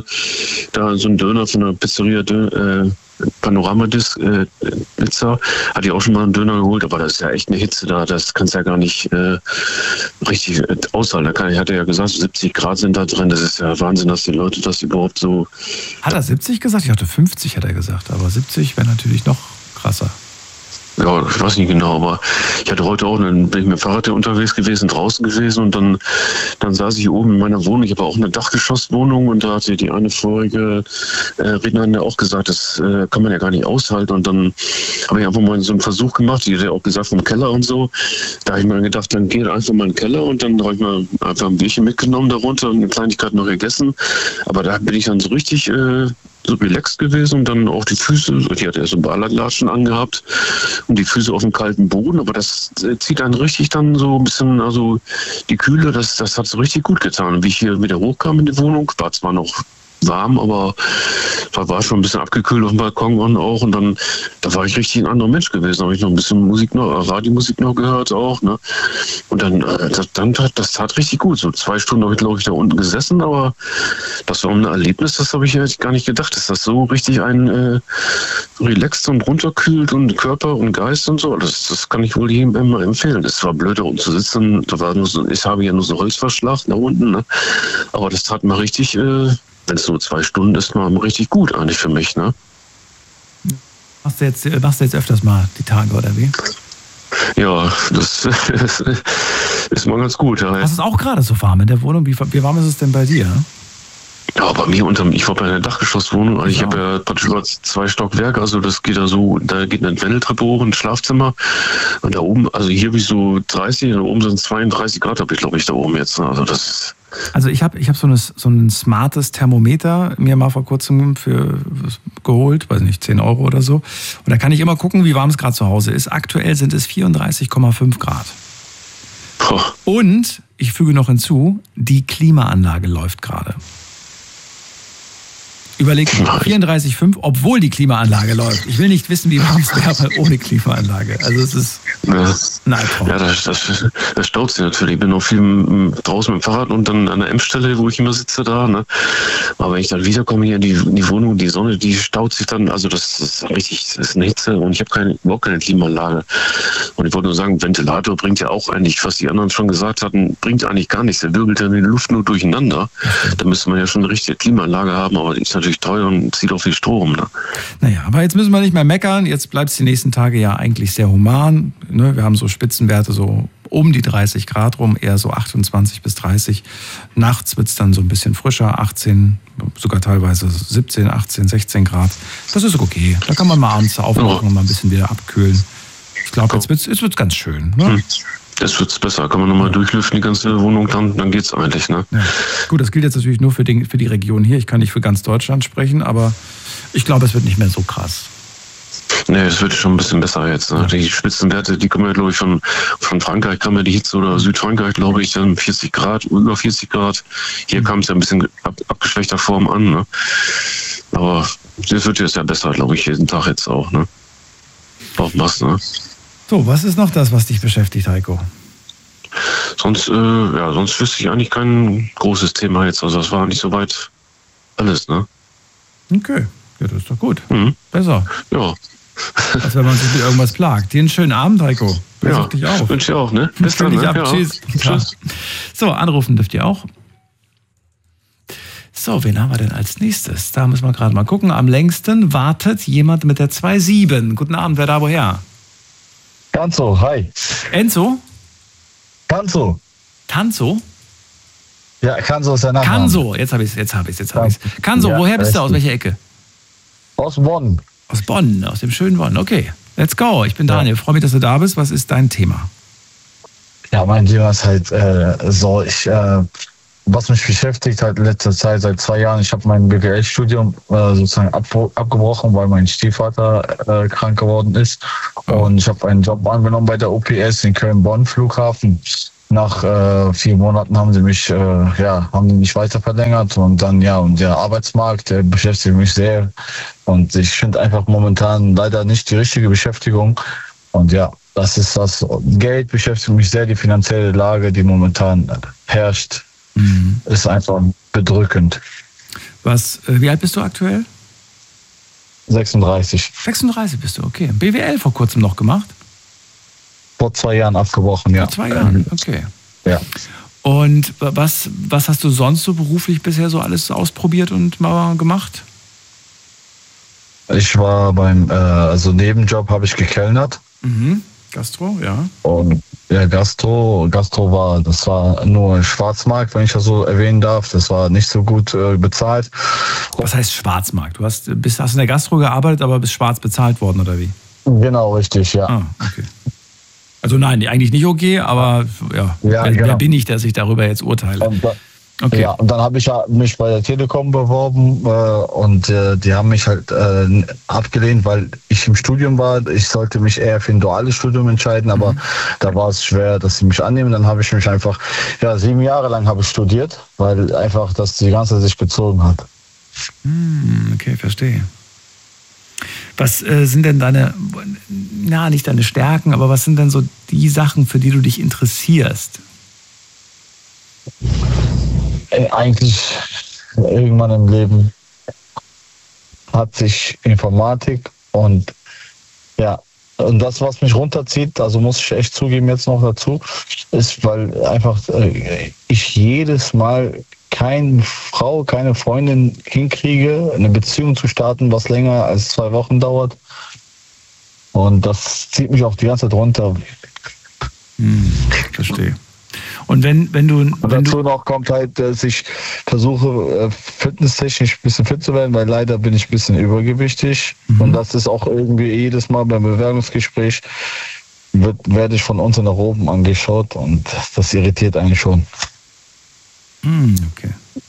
Speaker 7: da so einen Döner von einer Pizzeria, Dö- äh, Panoramadis, äh, Pizza, hatte ich auch schon mal einen Döner geholt, aber das ist ja echt eine Hitze da, das kannst du ja gar nicht äh, richtig äh, aushalten. Da kann, ich hatte ja gesagt, siebzig Grad sind da drin, das ist ja Wahnsinn, dass die Leute das überhaupt so...
Speaker 1: Hat er siebzig gesagt? Ich hatte fünfzig, hat er gesagt, aber siebzig wäre natürlich noch krasser.
Speaker 7: Ja, ich weiß nicht genau, aber ich hatte heute auch, dann bin ich mit dem Fahrrad unterwegs gewesen, draußen gewesen und dann, dann saß ich hier oben in meiner Wohnung. Ich habe auch eine Dachgeschosswohnung und da hatte die eine vorige äh, Rednerin ja auch gesagt, das äh, kann man ja gar nicht aushalten. Und dann habe ich einfach mal so einen Versuch gemacht, die hat ja auch gesagt vom Keller und so. Da habe ich mir gedacht, dann geht einfach mal in den Keller und dann habe ich mal einfach ein Bierchen mitgenommen darunter und eine Kleinigkeit noch gegessen. Aber da bin ich dann so richtig... Äh, so relaxed gewesen und dann auch die Füße, die hat ja so Ballerlatschen angehabt und die Füße auf dem kalten Boden, aber das zieht einen richtig dann so ein bisschen, also die Kühle, das, das hat so richtig gut getan. Und wie ich hier wieder hochkam in die Wohnung, war zwar noch warm, aber da war schon ein bisschen abgekühlt auf dem Balkon und auch und dann, da war ich richtig ein anderer Mensch gewesen. Da habe ich noch ein bisschen Musik noch, Radiomusik noch gehört auch, ne? Und dann, das, dann das tat richtig gut. So zwei Stunden habe ich, glaube ich, da unten gesessen, aber das war ein Erlebnis, das habe ich ja gar nicht gedacht, dass das so richtig einen äh, relaxt und runterkühlt und Körper und Geist und so. Das, das kann ich wohl jedem immer empfehlen. Es war blöd, da unten zu sitzen. Da war nur so, ich habe ja nur so Holzverschlag da unten, ne? Aber das tat mal richtig, äh, wenn es nur zwei Stunden ist, mal richtig gut eigentlich für mich, ne?
Speaker 1: Machst du jetzt, machst du jetzt öfters mal die Tage, oder wie?
Speaker 7: Ja, das ist mal ganz gut. Ja.
Speaker 1: Hast du es auch gerade so warm in der Wohnung? Wie, wie warm ist es denn bei dir?
Speaker 7: Ja, bei mir unterm, ich war bei einer Dachgeschosswohnung, also ich ja. habe ja praktisch über zwei Stockwerke, also das geht da so, da geht eine Wendeltreppe hoch ins Schlafzimmer und da oben, also hier habe ich so dreißig, da oben sind zweiunddreißig Grad, habe ich glaube ich da oben jetzt, also das
Speaker 1: Also ich habe ich hab so, so ein smartes Thermometer mir mal vor kurzem für geholt, weiß nicht, zehn Euro oder so. Und da kann ich immer gucken, wie warm es gerade zu Hause ist. Aktuell sind es vierunddreißig Komma fünf Grad.
Speaker 7: Puh.
Speaker 1: Und ich füge noch hinzu, die Klimaanlage läuft gerade. Überleg vierunddreißig Komma fünf, obwohl die Klimaanlage läuft. Ich will nicht wissen, wie warm es wäre ohne Klimaanlage. Also es ist
Speaker 7: ja.
Speaker 1: ein Albtraum.
Speaker 7: Ja, das, das, das staut sich natürlich. Ich bin noch viel draußen mit dem Fahrrad und dann an der Emsstelle, wo ich immer sitze da. Ne? Aber wenn ich dann wiederkomme hier in die, in die Wohnung, die Sonne, die staut sich dann. Also das, das ist richtig, das ist eine Hitze und ich habe keine, überhaupt keine Klimaanlage. Und ich wollte nur sagen, Ventilator bringt ja auch eigentlich, was die anderen schon gesagt hatten, bringt eigentlich gar nichts. Der wirbelt ja die Luft nur durcheinander. Da müsste man ja schon eine richtige Klimaanlage haben, aber die ist natürlich teuer und zieht auch viel Strom. Ne?
Speaker 1: Naja, aber jetzt müssen wir nicht mehr meckern. Jetzt bleibt es die nächsten Tage ja eigentlich sehr human. Ne? Wir haben so Spitzenwerte so um die dreißig Grad rum, eher so achtundzwanzig bis dreißig. Nachts wird es dann so ein bisschen frischer, achtzehn, sogar teilweise siebzehn, achtzehn, sechzehn Grad. Das ist okay. Da kann man mal abends aufmachen und mal ein bisschen wieder abkühlen. Ich glaube, jetzt wird es jetzt ganz schön. Ne?
Speaker 7: Hm. Jetzt wird es besser. Kann man nochmal durchlüften, die ganze Wohnung, dann, dann geht es eigentlich. Ne?
Speaker 1: Ja. Gut, das gilt jetzt natürlich nur für die, für die Region hier. Ich kann nicht für ganz Deutschland sprechen, aber ich glaube, es wird nicht mehr so krass.
Speaker 7: Nee, es wird schon ein bisschen besser jetzt. Ne? Ja. Die Spitzenwerte, die kommen ja, glaube ich, von, von Frankreich, kam ja die Hitze oder Südfrankreich, glaube ich, dann vierzig Grad, über vierzig Grad. Hier mhm. kam es ja ein bisschen ab, abgeschwächter Form an. Ne? Aber es wird jetzt ja besser, glaube ich, jeden Tag jetzt auch. Ne? Auf was, ne?
Speaker 1: So, was ist noch das, was dich beschäftigt, Heiko?
Speaker 7: Sonst, äh, ja, sonst wüsste ich eigentlich kein großes Thema jetzt. Also das war nicht so weit alles, ne?
Speaker 1: Okay, ja, das ist doch gut.
Speaker 7: Mhm.
Speaker 1: Besser.
Speaker 7: Ja.
Speaker 1: Als wenn man sich mit irgendwas plagt. Dir einen schönen Abend, Heiko. Pass
Speaker 7: ja,
Speaker 1: auf dich auf.
Speaker 7: Wünsche ich auch, ne? Bis dann, ne?
Speaker 1: ab.
Speaker 7: Ja.
Speaker 1: Tschüss.
Speaker 7: Tschüss.
Speaker 1: So, anrufen dürft ihr auch. So, wen haben wir denn als nächstes? Da müssen wir gerade mal gucken. Am längsten wartet jemand mit der zwei sieben. Guten Abend, wer da woher?
Speaker 8: Tanzo, hi.
Speaker 1: Enzo?
Speaker 8: Tanzo.
Speaker 1: Tanzo?
Speaker 8: Ja, Kanzo ist der Name.
Speaker 1: Kanzo, jetzt habe ich es, jetzt habe ich es, jetzt habe ich es. Kanzo, ja, woher bist du? Aus welcher Ecke?
Speaker 8: Aus Bonn.
Speaker 1: Aus Bonn, aus dem schönen Bonn. Okay, let's go. Ich bin Daniel. Ja. Freue mich, dass du da bist. Was ist dein Thema?
Speaker 8: Ja, mein Thema ist halt äh, so, ich, äh, was mich beschäftigt halt in letzter Zeit, seit zwei Jahren, ich habe mein B W L-Studium äh, sozusagen ab, abgebrochen, weil mein Stiefvater äh, krank geworden ist. Und ich habe einen Job angenommen bei der O P S in Köln-Bonn Flughafen. Nach äh, vier Monaten haben sie mich, äh, ja, haben die mich weiter verlängert und dann, ja, und der Arbeitsmarkt, der beschäftigt mich sehr. Und ich finde einfach momentan leider nicht die richtige Beschäftigung. Und ja, das ist das. Geld beschäftigt mich sehr, die finanzielle Lage, die momentan herrscht, mhm. ist einfach bedrückend.
Speaker 1: Was, äh, wie alt bist du aktuell?
Speaker 8: sechsunddreißig.
Speaker 1: sechsunddreißig bist du, okay. B W L vor kurzem noch gemacht?
Speaker 8: Vor zwei Jahren abgebrochen, ja.
Speaker 1: Vor zwei Jahren, okay.
Speaker 8: Ja.
Speaker 1: Und was, was hast du sonst so beruflich bisher so alles ausprobiert und mal gemacht?
Speaker 8: Ich war beim, äh, also Nebenjob habe ich gekellnert.
Speaker 1: Mhm. Gastro, ja.
Speaker 8: Und ja, Gastro, Gastro war, das war nur Schwarzmarkt, wenn ich das so erwähnen darf. Das war nicht so gut äh, bezahlt.
Speaker 1: Was heißt Schwarzmarkt? Du hast, bist, hast in der Gastro gearbeitet, aber bist schwarz bezahlt worden, oder wie?
Speaker 8: Genau, richtig, ja.
Speaker 1: Ah, okay. Also nein, eigentlich nicht okay, aber ja,
Speaker 8: ja
Speaker 1: wer,
Speaker 8: genau.
Speaker 1: wer bin ich, dass ich darüber jetzt urteile?
Speaker 8: Und,
Speaker 1: okay.
Speaker 8: Ja, und dann habe ich mich bei der Telekom beworben äh, und äh, die haben mich halt äh, abgelehnt, weil ich im Studium war. Ich sollte mich eher für ein duales Studium entscheiden, aber mhm. da war es schwer, dass sie mich annehmen. Dann habe ich mich einfach, ja, sieben Jahre lang habe ich studiert, weil einfach das die ganze Zeit sich gezogen hat.
Speaker 1: Hm, okay, verstehe. Was äh, sind denn deine, na, nicht deine Stärken, aber was sind denn so die Sachen, für die du dich interessierst?
Speaker 8: Eigentlich irgendwann im Leben hat sich Informatik und ja, und das, was mich runterzieht, also muss ich echt zugeben jetzt noch dazu, ist, weil einfach äh, ich jedes Mal keine Frau, keine Freundin hinkriege, eine Beziehung zu starten, was länger als zwei Wochen dauert. Und das zieht mich auch die ganze Zeit runter.
Speaker 1: Hm, verstehe. Und wenn, wenn du...
Speaker 8: Und
Speaker 1: wenn
Speaker 8: dazu
Speaker 1: du
Speaker 8: noch kommt halt, dass ich versuche, fitnesstechnisch ein bisschen fit zu werden, weil leider bin ich ein bisschen übergewichtig. Mhm. Und das ist auch irgendwie jedes Mal beim Bewerbungsgespräch, wird, werde ich von unten nach oben angeschaut und das irritiert eigentlich schon.
Speaker 1: Hm, okay.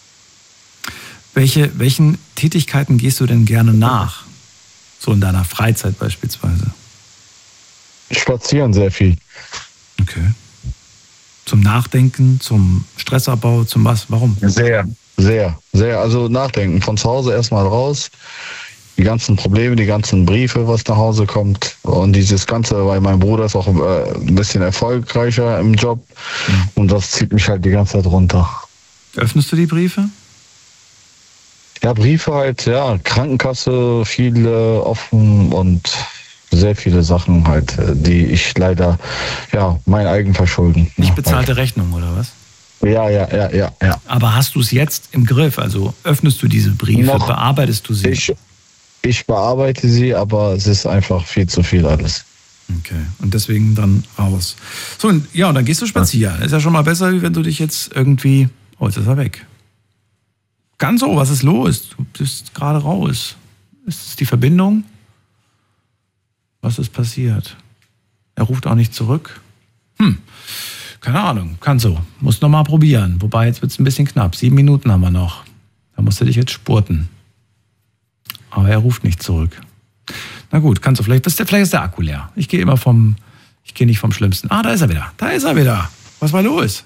Speaker 1: Welche, welchen Tätigkeiten gehst du denn gerne nach? So in deiner Freizeit beispielsweise?
Speaker 8: Spazieren sehr viel.
Speaker 1: Okay. Zum Nachdenken, zum Stressabbau, zum was? Warum?
Speaker 8: Sehr, sehr, sehr. Also nachdenken. Von zu Hause erstmal raus. Die ganzen Probleme, die ganzen Briefe, was nach Hause kommt. Und dieses Ganze, weil mein Bruder ist auch ein bisschen erfolgreicher im Job. Mhm. Und das zieht mich halt die ganze Zeit runter.
Speaker 1: Öffnest du die Briefe?
Speaker 8: Ja, Briefe halt, ja. Krankenkasse, viele offen und sehr viele Sachen halt, die ich leider, ja, mein eigen verschulden.
Speaker 1: Nicht bezahlte Rechnung oder was?
Speaker 8: Ja, ja, ja, ja, ja.
Speaker 1: Aber hast du es jetzt im Griff? Also öffnest du diese Briefe, Noch bearbeitest du sie?
Speaker 8: Ich, ich bearbeite sie, aber es ist einfach viel zu viel alles.
Speaker 1: Okay, und deswegen dann raus. So, und, ja, und dann gehst du spazieren. Ist ja schon mal besser, wie wenn du dich jetzt irgendwie... Oh, jetzt ist er weg. Ganz so, was ist los? Du bist gerade raus. Ist es die Verbindung? Was ist passiert? Er ruft auch nicht zurück. Hm, keine Ahnung. Kann so. Muss noch mal probieren. Wobei, jetzt wird es ein bisschen knapp. Sieben Minuten haben wir noch. Da musst du dich jetzt spurten. Aber er ruft nicht zurück. Na gut, kannst du vielleicht. Vielleicht ist der Akku leer. Ich gehe immer vom. Ich gehe nicht vom Schlimmsten. Ah, da ist er wieder. Da ist er wieder. Was war los?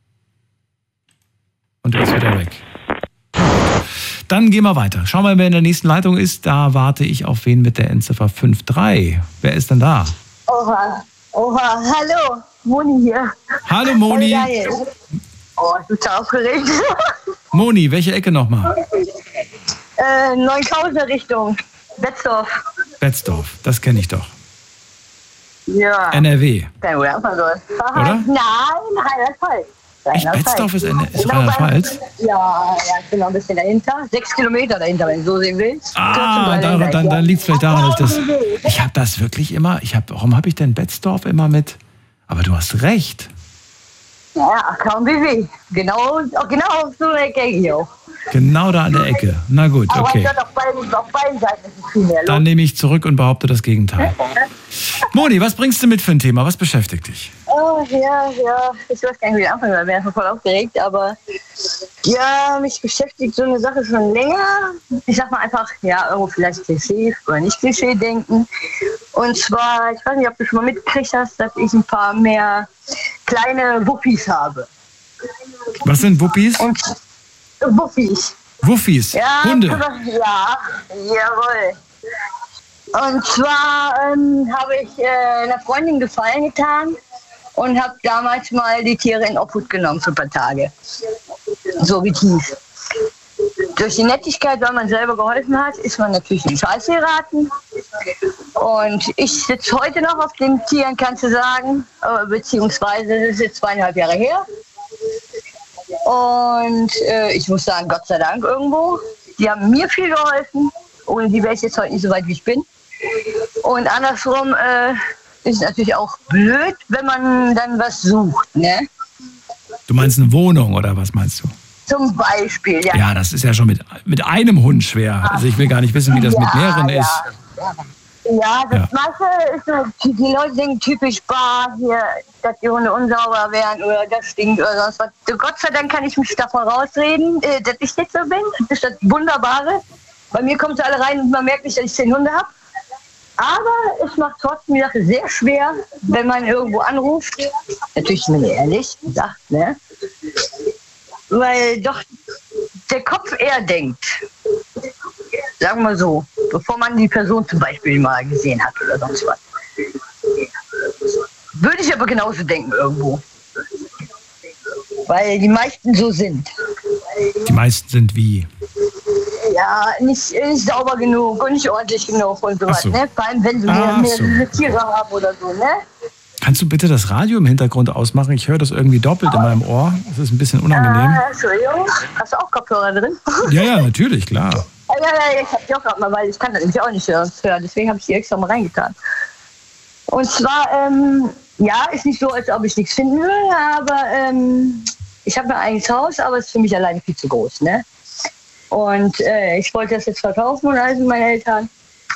Speaker 1: Und er ist wieder weg. Dann gehen wir weiter. Schauen wir mal, wer in der nächsten Leitung ist. Da warte ich auf wen mit der Endziffer fünf drei. Wer ist denn da?
Speaker 9: Oha, oha, hallo, Moni hier.
Speaker 1: Hallo Moni.
Speaker 9: Oh, ich bin so aufgeregt.
Speaker 1: Moni, welche Ecke nochmal?
Speaker 9: Äh, Neunkausen Richtung Betzdorf.
Speaker 1: Betzdorf, das kenne ich doch.
Speaker 9: Ja.
Speaker 1: N R W.
Speaker 9: Oder? Nein, Rheinland-Pfalz.
Speaker 1: Echt, Betzdorf ist, ist Rheinland-Pfalz?
Speaker 9: Ja, ja, ich bin noch ein bisschen dahinter. Sechs Kilometer dahinter, wenn du so sehen willst.
Speaker 1: Ah, da, dann, dann liegt es vielleicht daran, dass ich das... Ich habe das wirklich immer... Ich hab, warum habe ich denn Betzdorf immer mit... Aber du hast recht.
Speaker 9: Ja, kaum wie weh. Genau, genau auf so einer Ecke hier auch.
Speaker 1: Genau da an der Ecke. Na gut, okay.
Speaker 9: Aber auf beiden, auf beiden Seiten ist es viel mehr los.
Speaker 1: Dann nehme ich zurück und behaupte das Gegenteil. Moni, was bringst du mit für ein Thema? Was beschäftigt dich?
Speaker 9: Oh, ja, ja. Ich weiß gar nicht, wie ich anfangen soll. Ich bin einfach voll aufgeregt. Aber ja, mich beschäftigt so eine Sache schon länger. Ich sag mal einfach, ja, irgendwo vielleicht Klischee oder nicht Klischee denken. Und zwar, ich weiß nicht, ob du schon mal mitgekriegt hast, dass ich ein paar mehr kleine Wuppis habe.
Speaker 1: Was sind Wuppis?
Speaker 9: Und Wuffis.
Speaker 1: Wuffis?
Speaker 9: Ja,
Speaker 1: Hunde?
Speaker 9: Ja, jawohl. Und zwar ähm, habe ich äh, einer Freundin Gefallen getan und habe damals mal die Tiere in Obhut genommen für ein paar Tage. So wie tief. Durch die Nettigkeit, weil man selber geholfen hat, ist man natürlich in Scheiße geraten. Und ich sitze heute noch auf den Tieren, kannst du sagen, äh, beziehungsweise das ist jetzt zweieinhalb Jahre her. Und äh, ich muss sagen, Gott sei Dank irgendwo. Die haben mir viel geholfen. Ohne die wäre ich jetzt heute nicht so weit, wie ich bin. Und andersrum äh, ist es natürlich auch blöd, wenn man dann was sucht, ne?
Speaker 1: Du meinst eine Wohnung oder was meinst du?
Speaker 9: Zum Beispiel, ja.
Speaker 1: Ja, das ist ja schon mit, mit einem Hund schwer. Also ich will gar nicht wissen, wie das
Speaker 9: ja,
Speaker 1: mit mehreren
Speaker 9: ja.
Speaker 1: ist.
Speaker 9: Ja, das
Speaker 1: Ja.
Speaker 9: manche ist so, die Leute denken typisch bar hier, dass die Hunde unsauber werden oder das stinkt oder sonst was. Gott sei Dank kann ich mich davon rausreden, äh, dass ich jetzt so bin. Das ist das Wunderbare. Bei mir kommen sie alle rein und man merkt nicht, dass ich zehn Hunde habe. Aber es macht trotzdem die Sache sehr schwer, wenn man irgendwo anruft. Natürlich bin ich ehrlich gesagt, ne? Weil doch der Kopf eher denkt. Sagen wir so, bevor man die Person zum Beispiel mal gesehen hat oder sonst was. Würde ich aber genauso denken irgendwo. Weil die meisten so sind.
Speaker 1: Die meisten sind wie?
Speaker 9: Ja, nicht, nicht sauber genug und nicht ordentlich genug und sowas,
Speaker 1: so.
Speaker 9: ne? Vor allem, wenn sie
Speaker 1: Ah,
Speaker 9: mehr,
Speaker 1: so.
Speaker 9: mehr Tiere haben oder so, ne?
Speaker 1: Kannst du bitte das Radio im Hintergrund ausmachen? Ich höre das irgendwie doppelt in meinem Ohr. Das ist ein bisschen unangenehm.
Speaker 9: Äh, Entschuldigung, hast du auch Kopfhörer drin?
Speaker 1: Ja, ja, natürlich, klar.
Speaker 9: Ja, ja, ja, ich hab die auch gerade mal, weil ich kann das nämlich auch nicht hören. Deswegen habe ich die extra mal reingetan. Und zwar, ähm, ja, ist nicht so, als ob ich nichts finden würde, aber ähm, ich habe mein eigenes Haus, aber es ist für mich alleine viel zu groß, ne? Und äh, ich wollte das jetzt verkaufen und alles mit meinen Eltern.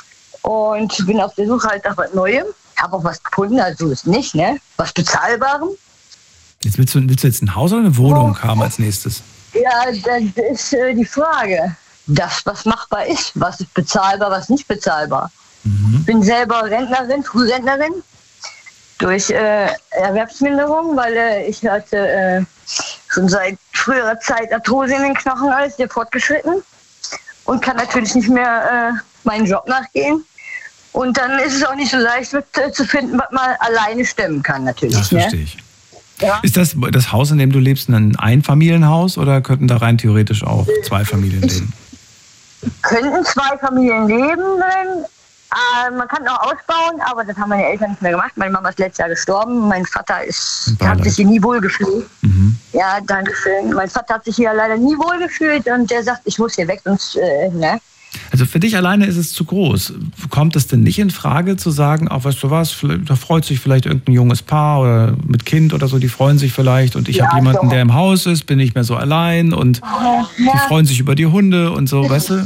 Speaker 9: Und bin auf der Suche halt nach was Neuem. Habe auch was gefunden, also ist nicht, ne? Was Bezahlbarem.
Speaker 1: Jetzt willst du, willst du jetzt ein Haus oder eine Wohnung haben als nächstes?
Speaker 9: Ja, das ist äh, die Frage. Das, was machbar ist, was ist bezahlbar, was nicht bezahlbar.
Speaker 1: Mhm.
Speaker 9: Ich bin selber Rentnerin, Frührentnerin, durch äh, Erwerbsminderung, weil äh, ich hatte äh, schon seit früherer Zeit Arthrose in den Knochen, alles sehr fortgeschritten und kann natürlich nicht mehr äh, meinen Job nachgehen. Und dann ist es auch nicht so leicht mit, äh, zu finden, was man alleine stemmen kann, natürlich.
Speaker 1: Das
Speaker 9: ne?
Speaker 1: verstehe ich.
Speaker 9: Ja.
Speaker 1: Ist das das Haus, in dem du lebst, ein Einfamilienhaus oder könnten da rein theoretisch auch zwei Familien leben?
Speaker 9: Könnten zwei Familien leben drin. Äh, man kann auch ausbauen, aber das haben meine Eltern nicht mehr gemacht. Meine Mama ist letztes Jahr gestorben. Mein Vater ist, hat sich hier nie wohl gefühlt.
Speaker 1: Mhm.
Speaker 9: Ja, danke schön. Mein Vater hat sich hier leider nie wohl gefühlt und der sagt, ich muss hier weg. Und, äh, ne?
Speaker 1: Also für dich alleine ist es zu groß. Kommt es denn nicht in Frage zu sagen, auch weißt du was, da freut sich vielleicht irgendein junges Paar oder mit Kind oder so, die freuen sich vielleicht und ich
Speaker 9: Ja,
Speaker 1: habe jemanden,
Speaker 9: doch.
Speaker 1: der im Haus ist, bin nicht mehr so allein und
Speaker 9: Ja.
Speaker 1: die freuen sich über die Hunde und so, weißt du?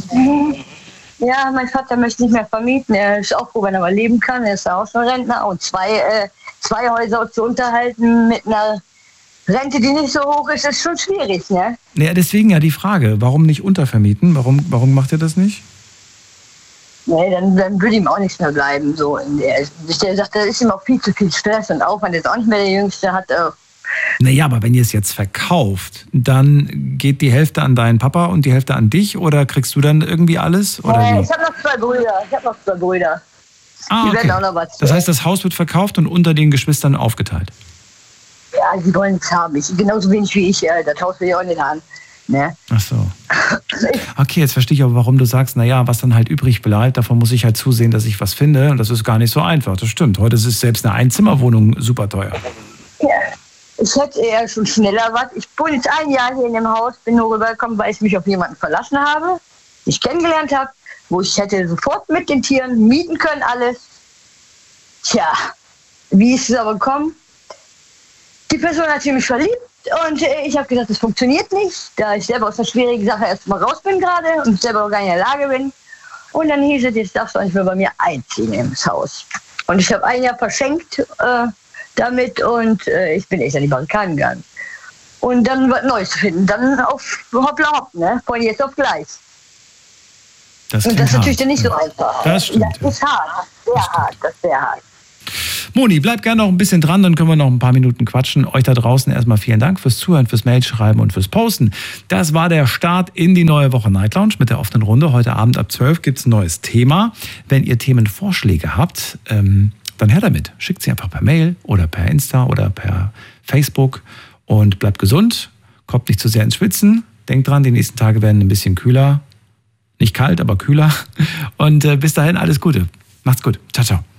Speaker 9: Ja, mein Vater möchte nicht mehr vermieten. Er ist auch froh, wenn er mal leben kann. Er ist auch schon Rentner. Und zwei, äh, zwei Häuser zu unterhalten mit einer Rente, die nicht so hoch ist, ist schon schwierig, ne?
Speaker 1: Ja, deswegen ja die Frage, warum nicht untervermieten? Warum, warum macht ihr das nicht?
Speaker 9: Nee, dann, dann würde ihm auch nichts mehr bleiben. So in der, der sagt, da ist ihm auch viel zu viel Stress und Aufwand. Er ist auch nicht mehr der Jüngste, hat äh,
Speaker 1: Naja, aber wenn ihr es jetzt verkauft, dann geht die Hälfte an deinen Papa und die Hälfte an dich oder kriegst du dann irgendwie alles? Oder
Speaker 9: äh,
Speaker 1: wie?
Speaker 9: ich habe noch zwei Brüder. Ich habe noch zwei Brüder.
Speaker 1: Ah,
Speaker 9: die
Speaker 1: okay.
Speaker 9: werden auch noch was.
Speaker 1: Das heißt, das Haus wird verkauft und unter den Geschwistern aufgeteilt.
Speaker 9: Ja, sie wollen es haben. Ich, genauso wenig wie ich. Äh, das Haus will ich auch nicht haben. Ne?
Speaker 1: Ach so. Okay, jetzt verstehe ich aber, warum du sagst, naja, was dann halt übrig bleibt, davon muss ich halt zusehen, dass ich was finde. Und das ist gar nicht so einfach. Das stimmt. Heute ist selbst eine Einzimmerwohnung super teuer.
Speaker 9: Ja. Ich hätte eher schon schneller was. Ich wohne jetzt ein Jahr hier in dem Haus, bin nur rübergekommen, weil ich mich auf jemanden verlassen habe, den ich kennengelernt habe, wo ich hätte sofort mit den Tieren mieten können, alles. Tja, wie ist es aber gekommen? Die Person hat sich in mich verliebt und äh, ich habe gesagt, das funktioniert nicht, da ich selber aus der schwierigen Sache erstmal raus bin gerade und selber noch gar nicht in der Lage bin. Und dann hieß es, jetzt darfst du nicht mehr bei mir einziehen ins Haus. Und ich habe ein Jahr verschenkt äh, damit und äh, ich bin echt an die Barrikaden gegangen. Und dann was Neues zu finden, dann auf hoppla hopp, ne? Von jetzt auf gleich.
Speaker 1: Das
Speaker 9: und das ist natürlich dann nicht
Speaker 1: ja.
Speaker 9: so einfach.
Speaker 1: Das stimmt.
Speaker 9: Das ist hart, sehr das hart, das ist sehr hart.
Speaker 1: Moni, bleib gerne noch ein bisschen dran, dann können wir noch ein paar Minuten quatschen. Euch da draußen erstmal vielen Dank fürs Zuhören, fürs Mailschreiben und fürs Posten. Das war der Start in die neue Woche Night Lounge mit der offenen Runde. Heute Abend ab zwölf gibt es ein neues Thema. Wenn ihr Themenvorschläge habt, ähm, dann her damit. Schickt sie einfach per Mail oder per Insta oder per Facebook und bleibt gesund. Kommt nicht zu sehr ins Schwitzen. Denkt dran, die nächsten Tage werden ein bisschen kühler. Nicht kalt, aber kühler. Und äh, bis dahin alles Gute. Macht's gut. Ciao, ciao.